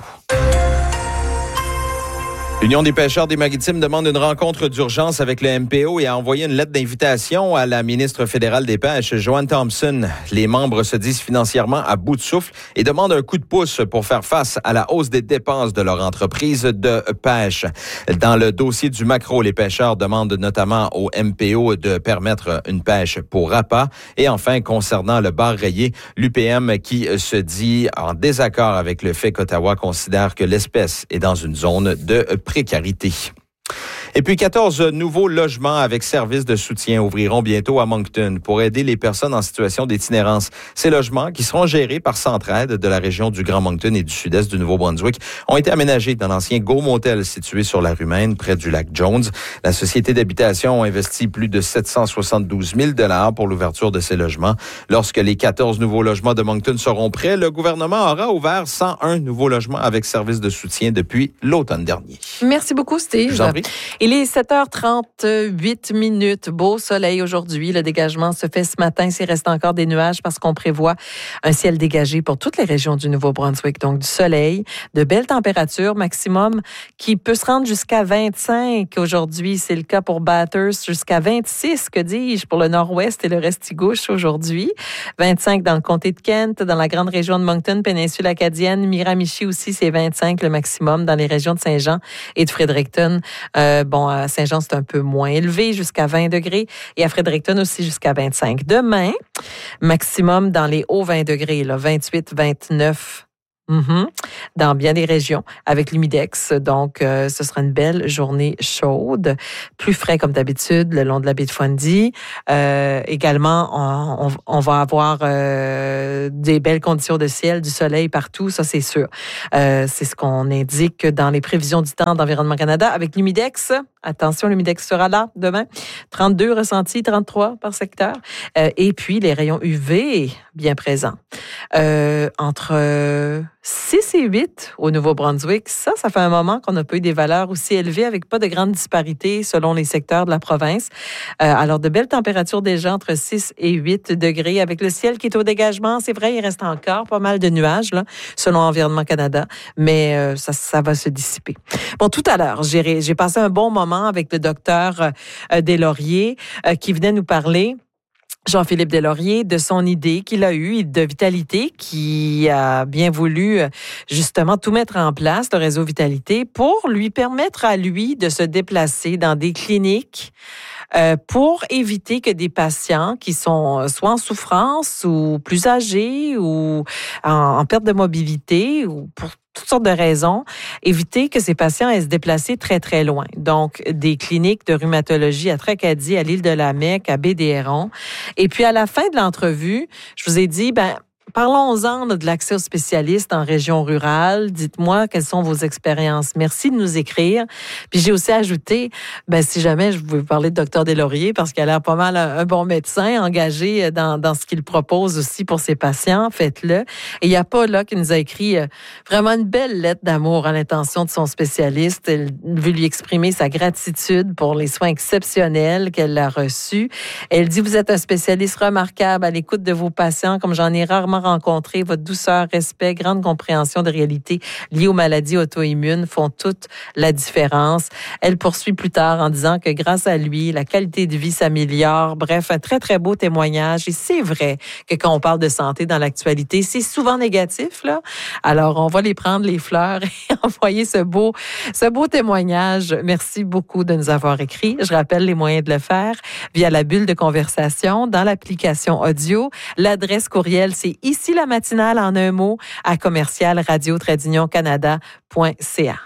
L'Union des pêcheurs des maritimes demande une rencontre d'urgence avec le M P O et a envoyé une lettre d'invitation à la ministre fédérale des Pêches, Joanne Thompson. Les membres se disent financièrement à bout de souffle et demandent un coup de pouce pour faire face à la hausse des dépenses de leur entreprise de pêche. Dans le dossier du maquereau, les pêcheurs demandent notamment au M P O de permettre une pêche pour appât. Et enfin, concernant le bar rayé, l'U P M qui se dit en désaccord avec le fait qu'Ottawa considère que l'espèce est dans une zone de précarité. Et puis, quatorze nouveaux logements avec services de soutien ouvriront bientôt à Moncton pour aider les personnes en situation d'itinérance. Ces logements, qui seront gérés par Centraide de la région du Grand Moncton et du sud-est du Nouveau-Brunswick, ont été aménagés dans l'ancien Go Motel situé sur la rue Maine, près du lac Jones. La société d'habitation a investi plus de sept cent soixante-douze mille dollars pour l'ouverture de ces logements. Lorsque les quatorze nouveaux logements de Moncton seront prêts, le gouvernement aura ouvert cent un nouveaux logements avec services de soutien depuis l'automne dernier. Merci beaucoup, Steve. Je vous en prie. Il est sept heures trente-huit minutes. Beau soleil aujourd'hui. Le dégagement se fait ce matin. S'il reste encore des nuages parce qu'on prévoit un ciel dégagé pour toutes les régions du Nouveau-Brunswick. Donc, du soleil, de belles températures maximum qui peut se rendre jusqu'à vingt-cinq aujourd'hui. C'est le cas pour Bathurst. Jusqu'à vingt-six, que dis-je, pour le nord-ouest et le Restigouche aujourd'hui. vingt-cinq dans le comté de Kent, dans la grande région de Moncton, péninsule acadienne. Miramichi aussi, c'est vingt-cinq le maximum dans les régions de Saint-Jean et de Fredericton. Euh, bon, à Saint-Jean, c'est un peu moins élevé, jusqu'à vingt degrés. Et à Fredericton aussi, jusqu'à vingt-cinq. Demain, maximum dans les hauts vingt degrés, là, vingt-huit, vingt-neuf. Mm-hmm. Dans bien des régions, avec l'humidex. Donc, euh, ce sera une belle journée chaude, plus frais comme d'habitude, le long de la baie de Fundy. Euh, également, on, on, on va avoir euh, des belles conditions de ciel, du soleil partout, ça c'est sûr. Euh, c'est ce qu'on indique dans les prévisions du temps d'Environnement Canada. Avec l'humidex, Attention, l'humidex sera là demain. trente-deux ressentis, trente-trois par secteur. Euh, et puis, les rayons U V, bien présents. Euh, entre six et huit au Nouveau-Brunswick, ça, ça fait un moment qu'on n'a pas eu des valeurs aussi élevées avec pas de grandes disparités selon les secteurs de la province. Euh, alors, de belles températures déjà entre six et huit degrés avec le ciel qui est au dégagement. C'est vrai, il reste encore pas mal de nuages, là, selon Environnement Canada, mais euh, ça, ça va se dissiper. Bon, tout à l'heure, j'ai, j'ai passé un bon moment avec le docteur euh, Deslauriers euh, qui venait nous parler, Jean-Philippe Deslauriers, de son idée qu'il a eue de Vitalité, qui a bien voulu justement tout mettre en place, le réseau Vitalité, pour lui permettre à lui de se déplacer dans des cliniques euh, pour éviter que des patients qui sont soit en souffrance ou plus âgés ou en, en perte de mobilité ou pour toutes sortes de raisons, éviter que ces patients aient se déplacer très, très loin. Donc, des cliniques de rhumatologie à Tracadie, à l'Île-de-la-Mecque, à Baie-des-Hérons. Et puis, à la fin de l'entrevue, je vous ai dit, ben, parlons-en de l'accès aux spécialistes en région rurale. Dites-moi quelles sont vos expériences. Merci de nous écrire. Puis j'ai aussi ajouté, ben si jamais je veux parler de docteur Deslauriers, parce qu'il a l'air pas mal un, un bon médecin engagé dans, dans ce qu'il propose aussi pour ses patients, faites-le. Et il y a Paul là qui nous a écrit euh, vraiment une belle lettre d'amour à l'intention de son spécialiste. Elle veut lui exprimer sa gratitude pour les soins exceptionnels qu'elle a reçus. Elle dit, vous êtes un spécialiste remarquable à l'écoute de vos patients, comme j'en ai rarement rencontré. Votre douceur, respect, grande compréhension de réalités liées aux maladies auto-immunes font toute la différence. Elle poursuit plus tard en disant que grâce à lui, la qualité de vie s'améliore. Bref, un très, très beau témoignage. Et c'est vrai que quand on parle de santé dans l'actualité, c'est souvent négatif, là. Alors, on va les prendre les fleurs et envoyer ce beau, ce beau témoignage. Merci beaucoup de nous avoir écrit. Je rappelle les moyens de le faire via la bulle de conversation dans l'application audio. L'adresse courriel, c'est ici la matinale en un mot à commercial radio trait d'union canada point c a.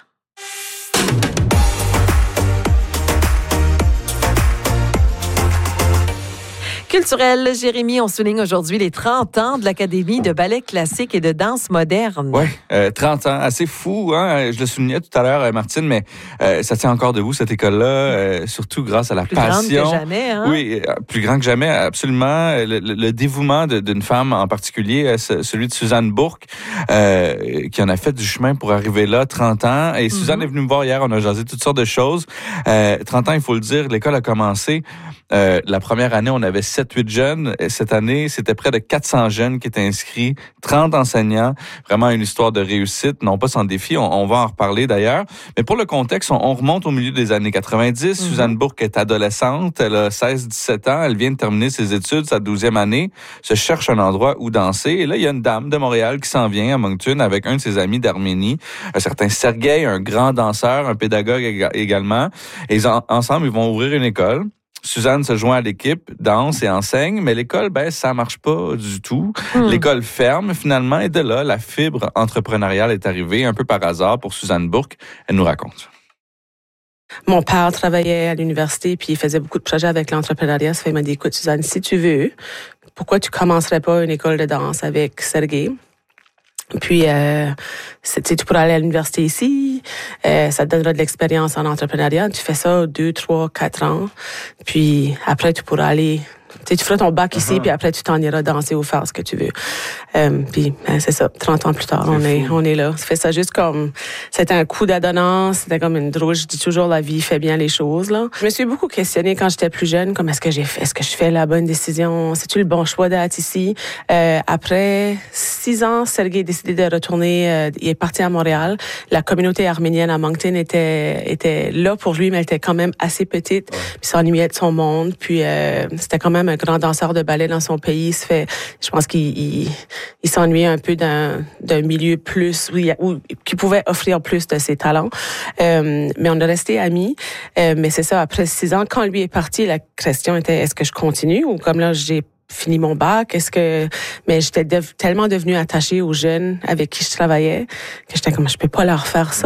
Culturel, Jérémy, on souligne aujourd'hui les trente ans de l'Académie de ballet classique et de danse moderne. Oui, euh, trente ans, assez fou, hein? Je le soulignais tout à l'heure, Martine, mais euh, ça tient encore debout, cette école-là, euh, surtout grâce à la plus passion. Plus grande que jamais, hein? Oui, plus grand que jamais, absolument. Le, le, le dévouement de, d'une femme en particulier, celui de Suzanne Bourque, euh, qui en a fait du chemin pour arriver là, trente ans. Et Suzanne mm-hmm. est venue me voir hier, on a jasé toutes sortes de choses. Euh, trente ans, il faut le dire, l'école a commencé. Euh, la première année, on avait sept huit jeunes. Cette année, c'était près de quatre cents jeunes qui étaient inscrits, trente enseignants. Vraiment une histoire de réussite, non pas sans défi. On, on va en reparler d'ailleurs. Mais pour le contexte, on, on remonte au milieu des années quatre-vingt-dix. Mm-hmm. Suzanne Bourque est adolescente. Elle a seize dix-sept ans. Elle vient de terminer ses études, sa douzième année. Se cherche un endroit où danser. Et là, il y a une dame de Montréal qui s'en vient à Moncton avec un de ses amis d'Arménie, un certain Sergueï, un grand danseur, un pédagogue également. Et ils en, ensemble, ils vont ouvrir une école. Suzanne se joint à l'équipe, danse et enseigne, mais l'école, ben, ça marche pas du tout. Mmh. L'école ferme, finalement, et de là, la fibre entrepreneuriale est arrivée un peu par hasard pour Suzanne Bourque. Elle nous raconte. Mon père travaillait à l'université, puis il faisait beaucoup de projets avec l'entrepreneuriat. Ça fait, il m'a dit, écoute, Suzanne, si tu veux, pourquoi tu commencerais pas une école de danse avec Sergueï? Puis, euh, tu pourras aller à l'université ici, euh, ça te donnera de l'expérience en entrepreneuriat. Tu fais ça deux, trois, quatre ans. Puis après, tu pourras aller... Tu sais, tu feras ton bac ici, uh-huh. puis après, tu t'en iras danser ou faire ce que tu veux. Euh, puis, ben, c'est ça. trente ans plus tard, c'est on est, on est là. Ça fait ça juste comme... C'était un coup d'adonnance. C'était comme une drôle. Je dis toujours, la vie fait bien les choses, là. Je me suis beaucoup questionnée quand j'étais plus jeune, comme est-ce que j'ai fait, est-ce que je fais la bonne décision? C'est-tu le bon choix d'être ici? Euh, après six ans, Sergueï a décidé de retourner. Euh, il est parti à Montréal. La communauté arménienne à Moncton était, était là pour lui, mais elle était quand même assez petite. Ouais. Puis s'ennuyait de son monde. Puis, euh, c'était quand même un grand danseur de ballet dans son pays. Se fait, je pense qu'il il, il s'ennuyait un peu d'un, d'un milieu plus où, il, où qui pouvait offrir plus de ses talents. Euh, mais on est resté amis. Euh, mais c'est ça, après six ans, quand lui est parti, la question était est-ce que je continue ou comme là j'ai fini mon bac, est-ce que mais j'étais dev, tellement devenue attachée aux jeunes avec qui je travaillais que j'étais comme je peux pas leur faire ça.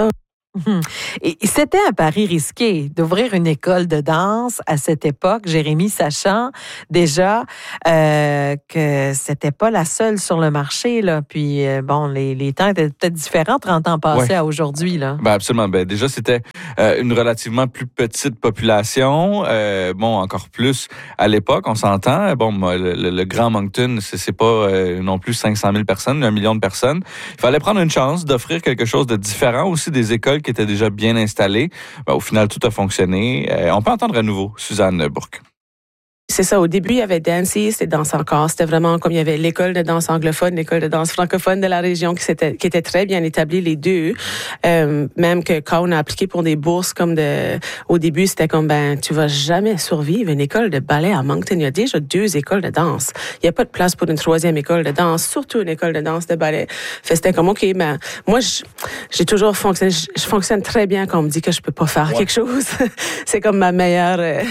Et c'était un pari risqué d'ouvrir une école de danse à cette époque, Jérémy, sachant déjà euh, que c'était pas la seule sur le marché, là. Puis, euh, bon, les, les temps étaient peut-être différents trente ans passés ouais. à aujourd'hui, là. Ben absolument. Ben, déjà, c'était euh, une relativement plus petite population. Euh, bon, encore plus à l'époque, on s'entend. Bon, le, le, le Grand Moncton, c'est, c'est pas euh, non plus cinq cent mille personnes, un million de personnes. Il fallait prendre une chance d'offrir quelque chose de différent, aussi des écoles qui étaient déjà bien installées. Ben, au final, tout a fonctionné. Euh, on peut entendre à nouveau Suzanne Bourque. C'est ça. Au début, il y avait Dancy, c'était Danse encore. C'était vraiment comme il y avait l'école de danse anglophone, l'école de danse francophone de la région qui, s'était, qui était très bien établie, les deux. Euh, même que quand on a appliqué pour des bourses comme de, au début, c'était comme, ben, tu vas jamais survivre une école de ballet à Moncton. Il y a déjà deux écoles de danse. Il n'y a pas de place pour une troisième école de danse, surtout une école de danse de ballet. Fait c'était comme, OK, ben, moi, j'ai toujours fonctionné, je, je fonctionne très bien quand on me dit que je peux pas faire ouais. quelque chose. C'est comme ma meilleure, euh,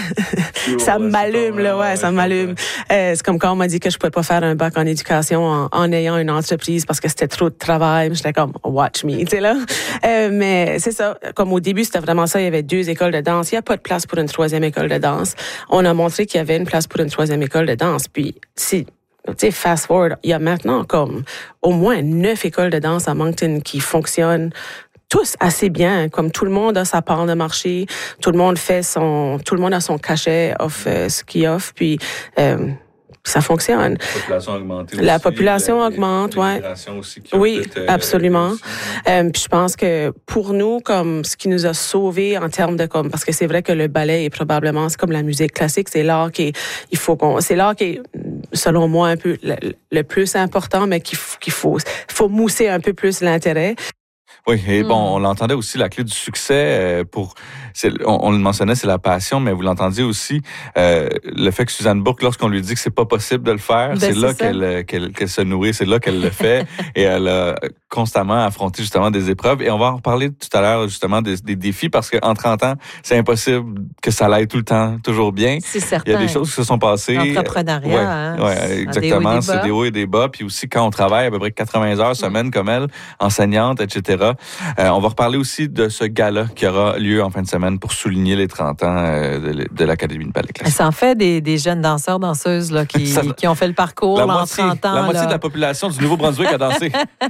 ça m'allume, là. Ouais, ça m'allume. Euh, c'est comme quand on m'a dit que je pouvais pas faire un bac en éducation en, en ayant une entreprise parce que c'était trop de travail. J'étais comme, watch me, tu sais là. Euh, mais c'est ça. Comme au début, c'était vraiment ça. Il y avait deux écoles de danse. Il y a pas de place pour une troisième école de danse. On a montré qu'il y avait une place pour une troisième école de danse. Puis, si, tu sais, fast forward, il y a maintenant comme au moins neuf écoles de danse à Moncton qui fonctionnent tous assez bien, comme tout le monde a sa part de marché, tout le monde fait son, tout le monde a son cachet, offre euh, ce qu'il offre, puis euh, ça fonctionne. La population augmente aussi. La population la, augmente, ouais. Aussi oui, euh, absolument. Euh, puis je pense que pour nous, comme ce qui nous a sauvés en termes de comme, parce que c'est vrai que le ballet est probablement, c'est comme la musique classique, c'est l'art qui est, il faut qu'on, c'est l'art qui est, selon moi, un peu le, le plus important, mais qu'il, qu'il faut, faut mousser un peu plus l'intérêt. Oui, et bon, on l'entendait aussi, la clé du succès, pour, c'est, on, on le mentionnait, c'est la passion, mais vous l'entendiez aussi, euh, le fait que Suzanne Bourque, lorsqu'on lui dit que c'est pas possible de le faire, ben c'est, c'est là qu'elle, qu'elle, qu'elle se nourrit, c'est là qu'elle le fait, et elle a constamment affronté justement des épreuves, et on va en reparler tout à l'heure justement des, des défis, parce qu'en trente ans, c'est impossible que ça l'aille tout le temps toujours bien. C'est certain. Il y a des choses qui se sont passées. L'entrepreneuriat, ouais, hein, ouais, exactement, des c'est des hauts et des bas, puis aussi quand on travaille à peu près quatre-vingts heures semaine mmh. comme elle, enseignante, et cetera. Euh, on va reparler aussi de ce gala qui aura lieu en fin de semaine pour souligner les trente ans euh, de, de l'Académie de ballet classique. Ça en fait des, des jeunes danseurs, danseuses là, qui, ça, qui ont fait le parcours la moitié, en trente ans. La moitié là. de la population du Nouveau-Brunswick a dansé.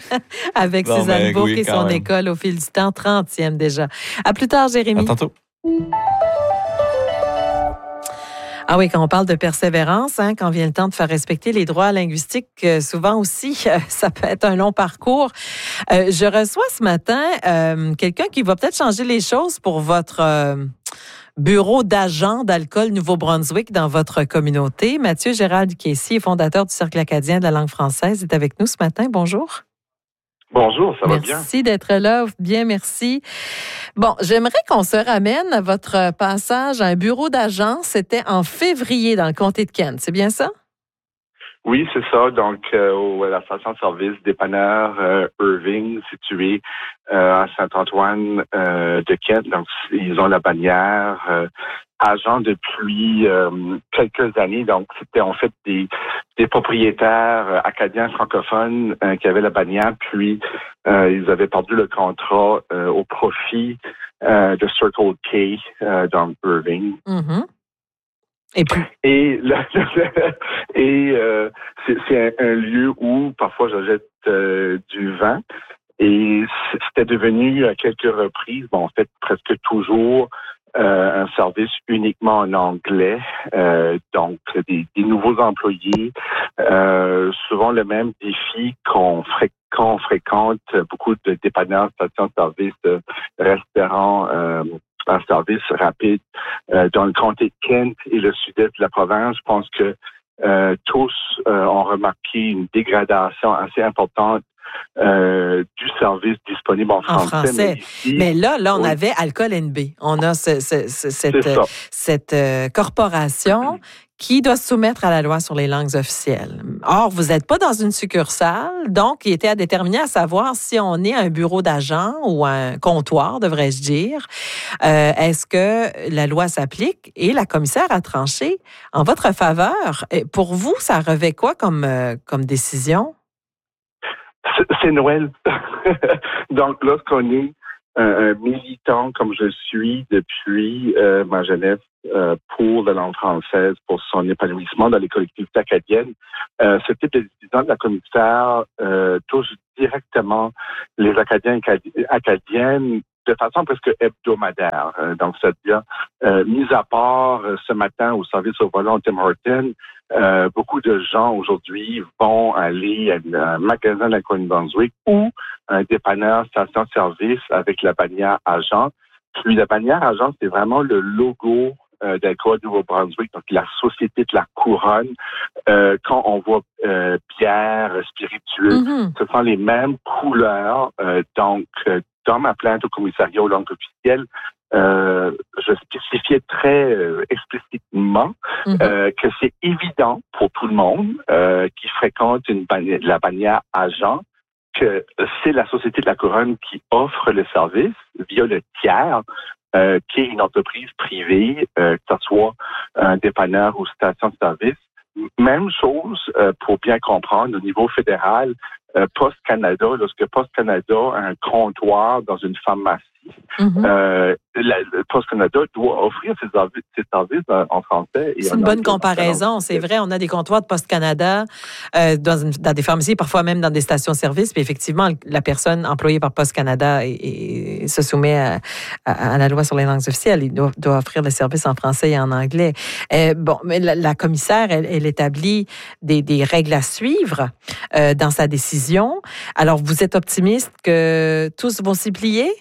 Avec bon, Suzanne ben, Bourque oui, et son même. École au fil du temps, trentième déjà. À plus tard, Jérémy. À tantôt. Ah oui, quand on parle de persévérance, hein, quand vient le temps de faire respecter les droits linguistiques, euh, souvent aussi, euh, ça peut être un long parcours. Euh, je reçois ce matin euh, quelqu'un qui va peut-être changer les choses pour votre euh, bureau d'agent d'Alcool Nouveau-Brunswick dans votre communauté. Mathieu Gérald Caissier, fondateur du Cercle acadien de la langue française, est avec nous ce matin. Bonjour. Bonjour, ça merci va bien? Merci d'être là. Bien, merci. Bon, j'aimerais qu'on se ramène à votre passage à un bureau d'agent. C'était en février dans le comté de Kent. C'est bien ça? Oui, c'est ça. Donc, euh, à la station-service dépanneur euh, Irving, situé euh, à Saint-Antoine euh, de Kent. Donc, ils ont la bannière euh, agent depuis euh, quelques années. Donc, c'était en fait des, des propriétaires euh, acadiens francophones euh, qui avaient la bannière. Puis, euh, ils avaient perdu le contrat euh, au profit euh, de Circle K euh, dans Irving. Mm-hmm. Et puis? Et, le, et euh, c'est, c'est un, un lieu où parfois je jette euh, du vin. Et c'était devenu à quelques reprises, bon, en fait presque toujours, euh, un service uniquement en anglais. Euh, donc, des, des nouveaux employés, euh, souvent le même défi qu'on fréquente. Quand on fréquente beaucoup de dépanneurs, stations-service, de restaurants, euh, un service rapide euh, dans le comté de Kent et le sud-est de la province. Je pense que euh, tous euh, ont remarqué une dégradation assez importante euh, du service disponible en français. En français. Mais, ici, mais là, là, on oui. avait Alcool N B. On a ce, ce, ce, cette, cette euh, corporation qui doit se soumettre à la loi sur les langues officielles. Or, vous n'êtes pas dans une succursale, donc il était à déterminer à savoir si on est un bureau d'agent ou un comptoir, devrais-je dire. Euh, est-ce que la loi s'applique? Et la commissaire a tranché en votre faveur. Et pour vous, ça revêt quoi comme, euh, comme décision? C'est, c'est Noël. Donc, lorsqu'on est un, un militant comme je suis depuis euh, ma jeunesse euh, pour la langue française, pour son épanouissement dans les collectivités acadiennes, euh, ce type de décision de la commissaire euh, touche directement les Acadiens et Acadiennes de façon presque hebdomadaire. Euh, donc, c'est-à-dire, euh, mis à part euh, ce matin au service au volant Tim Horton, euh, beaucoup de gens aujourd'hui vont aller à un magasin de la Cour-Brunswick ou un dépanneur station-service avec la bannière agent. Puis la bannière agent, c'est vraiment le logo euh, d'Alcoa du Nouveau-Brunswick, donc la Société de la Couronne. Euh, quand on voit euh, bière, spiritueux, mm-hmm. ce sont les mêmes couleurs. Euh, donc, euh, dans ma plainte au commissariat aux langues officielles, euh, je spécifiais très euh, explicitement mm-hmm. euh, que c'est évident pour tout le monde euh, qui fréquente une bannière, la bannière agent que c'est la Société de la Couronne qui offre le service via le tiers, euh, qui est une entreprise privée, euh, que ce soit un dépanneur ou station de service. Même chose euh, pour bien comprendre au niveau fédéral, euh, Post Canada, lorsque Post Canada a un comptoir dans une pharmacie, mm-hmm. euh, la, Post Canada doit offrir ses, ses services en français. Et c'est une bonne comparaison, c'est vrai. On a des comptoirs de Post Canada euh, dans, une, dans des pharmacies, parfois même dans des stations-service. Puis effectivement, la personne employée par Post Canada et, et se soumet à, à, à la loi sur les langues officielles. Il doit, doit offrir le service en français et en anglais. Euh, bon, mais la, la commissaire, elle, elle établit des, des règles à suivre euh, dans sa décision. Alors, vous êtes optimiste que tous vont s'y plier?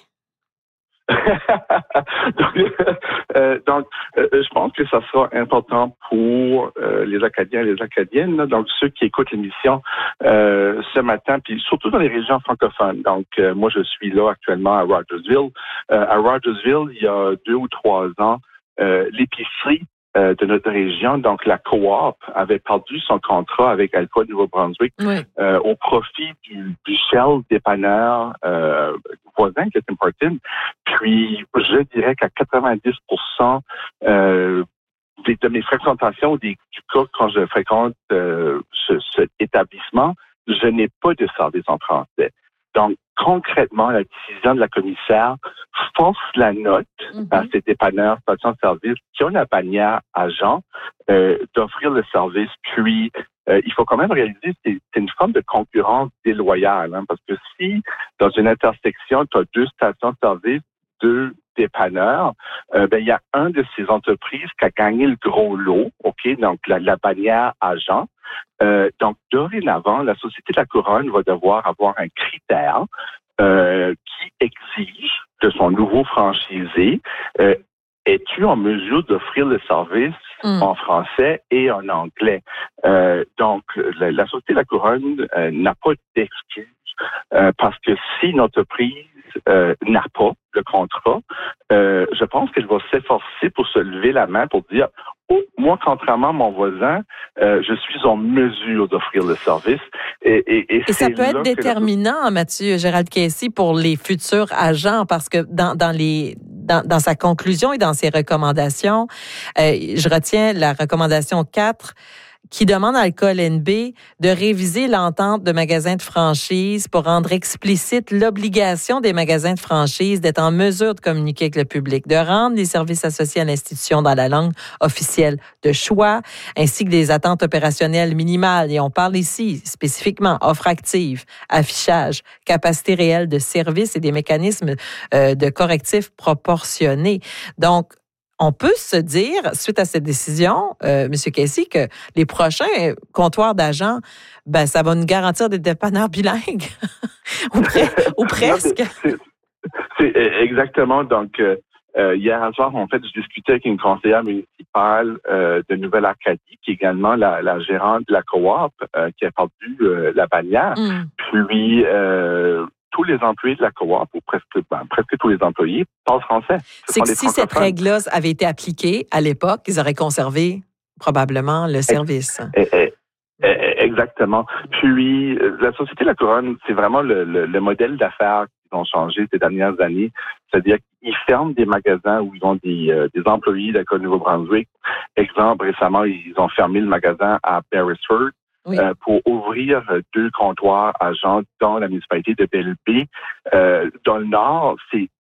donc, euh, donc euh, je pense que ça sera important pour euh, les Acadiens et les Acadiennes, là, donc ceux qui écoutent l'émission euh, ce matin, puis surtout dans les régions francophones. Donc, euh, moi, je suis là actuellement à Rogersville. Euh, à Rogersville, il y a deux ou trois ans, euh, l'épicerie Euh, de notre région, donc la coop avait perdu son contrat avec Alcoa du Nouveau-Brunswick oui. euh, au profit du, du Shell dépanneur euh, voisin qui est Tim Horton. Puis, je dirais qu'à quatre-vingt-dix pour cent euh, des, de mes fréquentations, des, du cas quand je fréquente euh, ce, cet établissement, je n'ai pas de service en français. Donc, concrètement, la décision de la commissaire force la note mm-hmm. à ces dépanneurs, stations-service qui ont la bannière agent euh, d'offrir le service. Puis, euh, il faut quand même réaliser que c'est, c'est une forme de concurrence déloyale, hein, parce que si, dans une intersection, tu as deux stations-service, deux dépanneurs, euh, ben, il y a un de ces entreprises qui a gagné le gros lot, OK, donc la, la bannière agent. Euh, donc, dorénavant, la Société de la Couronne va devoir avoir un critère euh, qui exige de son nouveau franchisé, euh, es-tu en mesure d'offrir le service mm. en français et en anglais? Euh, donc, la, la Société de la Couronne euh, n'a pas d'excuse euh, parce que si une entreprise euh, n'a pas le contrat, euh, je pense qu'elle va s'efforcer pour se lever la main pour dire oh, moi, contrairement à mon voisin, euh, je suis en mesure d'offrir le service. Et, et, et, et ça peut être déterminant, la... Mathieu Gérald Casey, pour les futurs agents, parce que dans, dans les dans, dans sa conclusion et dans ses recommandations, euh, je retiens la recommandation quatre qui demande à Alcool N B de réviser l'entente de magasins de franchise pour rendre explicite l'obligation des magasins de franchise d'être en mesure de communiquer avec le public, de rendre les services associés à l'institution dans la langue officielle de choix, ainsi que des attentes opérationnelles minimales. Et on parle ici spécifiquement offre active, affichage, capacité réelle de service et des mécanismes euh, de correctifs proportionnés. Donc, on peut se dire, suite à cette décision, euh, M. Casey, que les prochains comptoirs d'agents, ben, ça va nous garantir des dépanneurs bilingues, ou, pre- ou presque. Non, c'est, c'est, c'est exactement. Donc, euh, hier soir, en fait, je discutais avec une conseillère municipale euh, de Nouvelle-Acadie, qui est également la, la gérante de la coop, euh, qui a perdu euh, la bannière. Mm. Puis, euh, tous les employés de la coop, ou presque, ben, presque tous les employés, parlent français. Ce c'est que si cette règle-là avait été appliquée à l'époque, ils auraient conservé probablement le service. Et, et, et, exactement. Puis, la Société de la Couronne, c'est vraiment le, le, le modèle d'affaires qui ont changé ces dernières années. C'est-à-dire qu'ils ferment des magasins où ils ont des, euh, des employés de la Nouveau-Brunswick. Exemple, récemment, ils ont fermé le magasin à Beresford. Oui. Euh, pour ouvrir deux comptoirs agents dans la municipalité de Belle-Baie. Euh, dans le Nord, c'est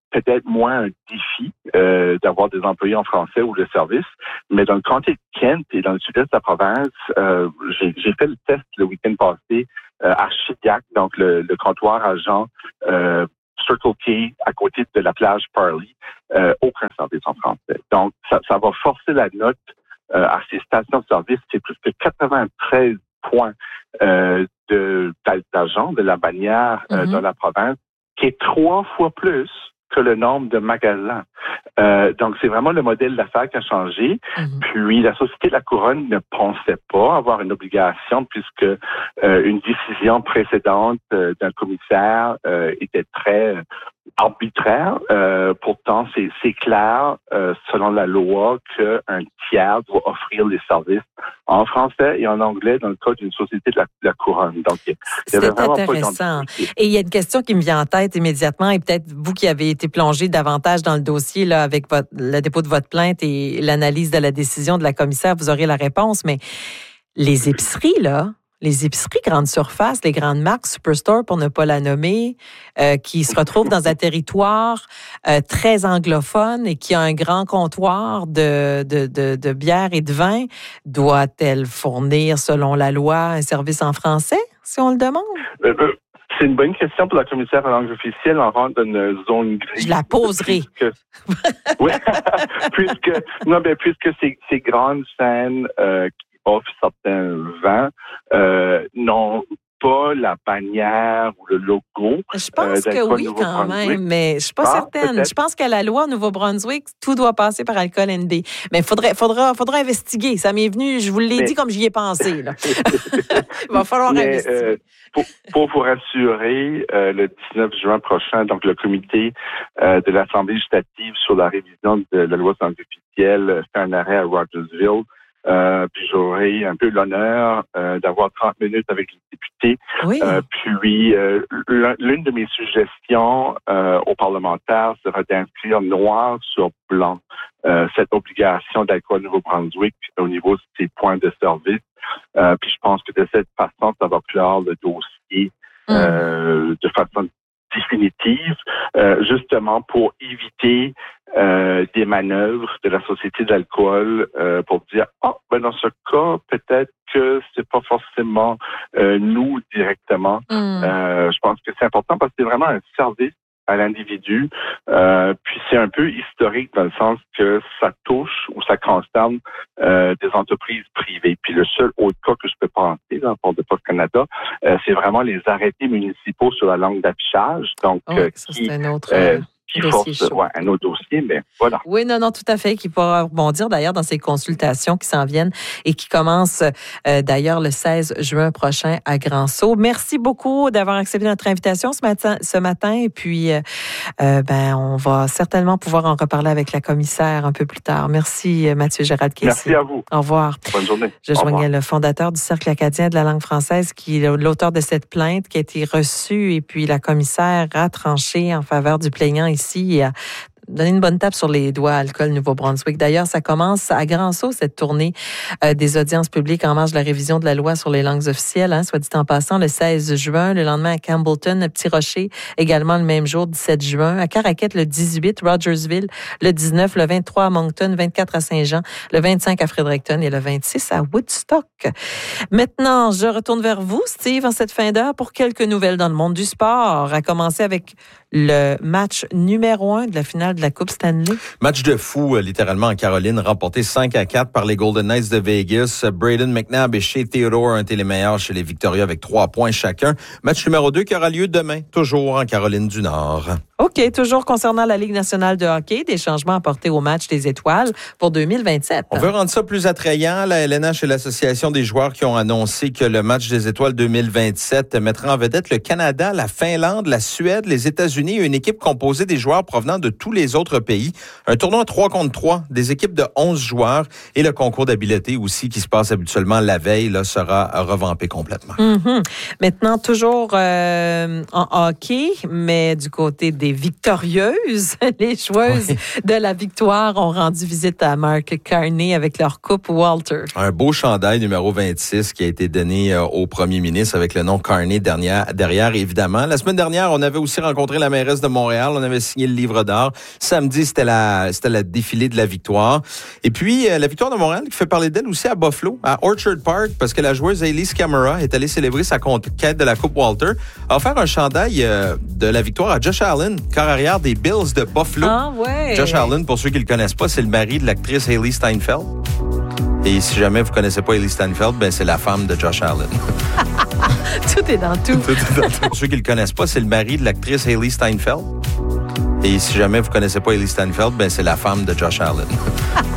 peut-être moins un défi euh, d'avoir des employés en français ou de service, mais dans le comté de Kent et dans le sud-est de la province, euh, j'ai, j'ai fait le test le week-end passé euh, à Shediac, donc le, le comptoir à Jean euh, Circle K à côté de la plage Parley, euh, aucun service en français. Donc, ça, ça va forcer la note euh, à ces stations-service. C'est plus que quatre-vingt-treize points euh, de, d'agents de la bannière euh, mm-hmm. dans la province, qui est trois fois plus que le nombre de magasins. Euh, donc, c'est vraiment le modèle d'affaires qui a changé. Mm-hmm. Puis, la Société de la Couronne ne pensait pas avoir une obligation puisque euh, une décision précédente euh, d'un commissaire euh, était très arbitraire. Euh, pourtant, c'est, c'est clair, euh, selon la loi, qu'un tiers doit offrir les services en français et en anglais dans le cas d'une société de la, de la Couronne. Donc, il y avait vraiment intéressant. Et il y a une question qui me vient en tête immédiatement, et peut-être vous qui avez été plongé davantage dans le dossier là, avec votre, le dépôt de votre plainte et l'analyse de la décision de la commissaire, vous aurez la réponse, mais les épiceries, là, les épiceries grande surface, les grandes marques, Superstore pour ne pas la nommer, euh, qui se retrouvent dans un territoire euh, très anglophone et qui a un grand comptoir de, de, de, de bière et de vin, doit-elle fournir, selon la loi, un service en français, si on le demande? Euh, euh, c'est une bonne question pour la commissaire en langue officielle. On rentre dans une zone grise. Je la poserai. Puisque, oui, puisque, non, ben, puisque ces, ces grandes scènes euh, qui offrent certains vins euh, n'ont pas la bannière ou le logo. Je pense euh, que oui, quand même, mais je suis pas ah, certaine. Peut-être. Je pense qu'à la loi au Nouveau-Brunswick, tout doit passer par Alcool N B. Mais il faudrait, faudra, faudra investiguer. Ça m'est venu, je vous l'ai mais... dit comme j'y ai pensé. Là. Il va falloir mais, investiguer. Euh, pour, pour vous rassurer, euh, le dix-neuf juin prochain, donc le comité euh, de l'Assemblée législative sur la révision de la loi santé officielle fait un arrêt à Rogersville. Euh, puis j'aurai un peu l'honneur euh, d'avoir trente minutes avec les députés. Oui. Euh, puis euh, l'une de mes suggestions euh, aux parlementaires sera d'inscrire noir sur blanc euh, cette obligation d'Alcool Nouveau-Brunswick au niveau de ses points de service. Euh, puis je pense que de cette façon, ça va clore le dossier euh, mm. de façon définitive, euh, justement pour éviter euh, des manœuvres de la Société d'alcool euh, pour dire « Ah, oh, ben dans ce cas, peut-être que c'est pas forcément euh, nous directement. Mm. » euh, Je pense que c'est important parce que c'est vraiment un service à l'individu. Euh, puis c'est un peu historique dans le sens que ça touche ou ça concerne euh, des entreprises privées. Puis le seul autre cas que je peux penser dans le port de Poste Canada, euh, c'est vraiment les arrêtés municipaux sur la langue d'affichage. Donc, oh, euh, ça, qui, c'est un autre... euh, qui force ouais, un autre dossier, mais voilà. Oui, non, non, tout à fait, qui pourra rebondir d'ailleurs dans ces consultations qui s'en viennent et qui commencent euh, d'ailleurs le seize juin prochain à Grand-Sault. Merci beaucoup d'avoir accepté notre invitation ce matin, ce matin et puis euh, euh, ben on va certainement pouvoir en reparler avec la commissaire un peu plus tard. Merci Mathieu Gérald Kessy. Merci à vous. Au revoir. Bonne journée. Je joignais le fondateur du Cercle acadien de la langue française qui est l'auteur de cette plainte qui a été reçue et puis la commissaire a tranché en faveur du plaignant ici et a donné une bonne tape sur les doigts à Alcool Nouveau-Brunswick. D'ailleurs, ça commence à Grand-Sault, cette tournée euh, des audiences publiques en marge de la révision de la loi sur les langues officielles, hein, soit dit en passant, le seize juin, le lendemain à Campbellton, à Petit-Rocher, également le même jour, dix-sept juin, à Caraquette le dix-huit, Rogersville le dix-neuf, le vingt-trois à Moncton, vingt-quatre à Saint-Jean, le vingt-cinq à Fredericton et le vingt-six à Woodstock. Maintenant, je retourne vers vous, Steve, en cette fin d'heure pour quelques nouvelles dans le monde du sport, à commencer avec le match numéro un de la finale de la Coupe Stanley. Match de fou, littéralement, en Caroline, remporté cinq à quatre par les Golden Knights de Vegas. Braden McNabb et Shea Theodore ont été les meilleurs chez les Victorias avec trois points chacun. Match numéro deux qui aura lieu demain, toujours en Caroline du Nord. OK, toujours concernant la Ligue nationale de hockey, des changements apportés au match des étoiles pour deux mille vingt-sept. On veut rendre ça plus attrayant. La L N H et l'Association des joueurs qui ont annoncé que le match des étoiles deux mille vingt-sept mettra en vedette le Canada, la Finlande, la Suède, les États-Unis et une équipe composée des joueurs provenant de tous les autres pays. Un tournoi trois contre trois, des équipes de onze joueurs et le concours d'habileté aussi qui se passe habituellement la veille là, sera revampé complètement. Mm-hmm. Maintenant, toujours euh, en hockey, mais du côté des victorieuses, les joueuses oui. de la victoire ont rendu visite à Mark Carney avec leur coupe Walter. Un beau chandail numéro vingt-six qui a été donné euh, au premier ministre avec le nom Carney derrière, derrière, évidemment. La semaine dernière, on avait aussi rencontré la la mairesse de Montréal. On avait signé le livre d'or. Samedi, c'était la, c'était la défilée de la victoire. Et puis, euh, la victoire de Montréal qui fait parler d'elle aussi à Buffalo, à Orchard Park, parce que la joueuse Elise Camara est allée célébrer sa conquête de la Coupe Walter, a offert un chandail euh, de la victoire à Josh Allen, corps arrière des Bills de Buffalo. Ah ouais. Josh Allen, pour ceux qui le connaissent pas, c'est le mari de l'actrice Hailee Steinfeld. Et si jamais vous connaissez pas Hailee Steinfeld, ben c'est la femme de Josh Allen. Tout est dans tout. tout, est dans tout. Pour ceux qui le connaissent pas, c'est le mari de l'actrice Hailee Steinfeld. Et si jamais vous connaissez pas Hailee Steinfeld, ben c'est la femme de Josh Allen.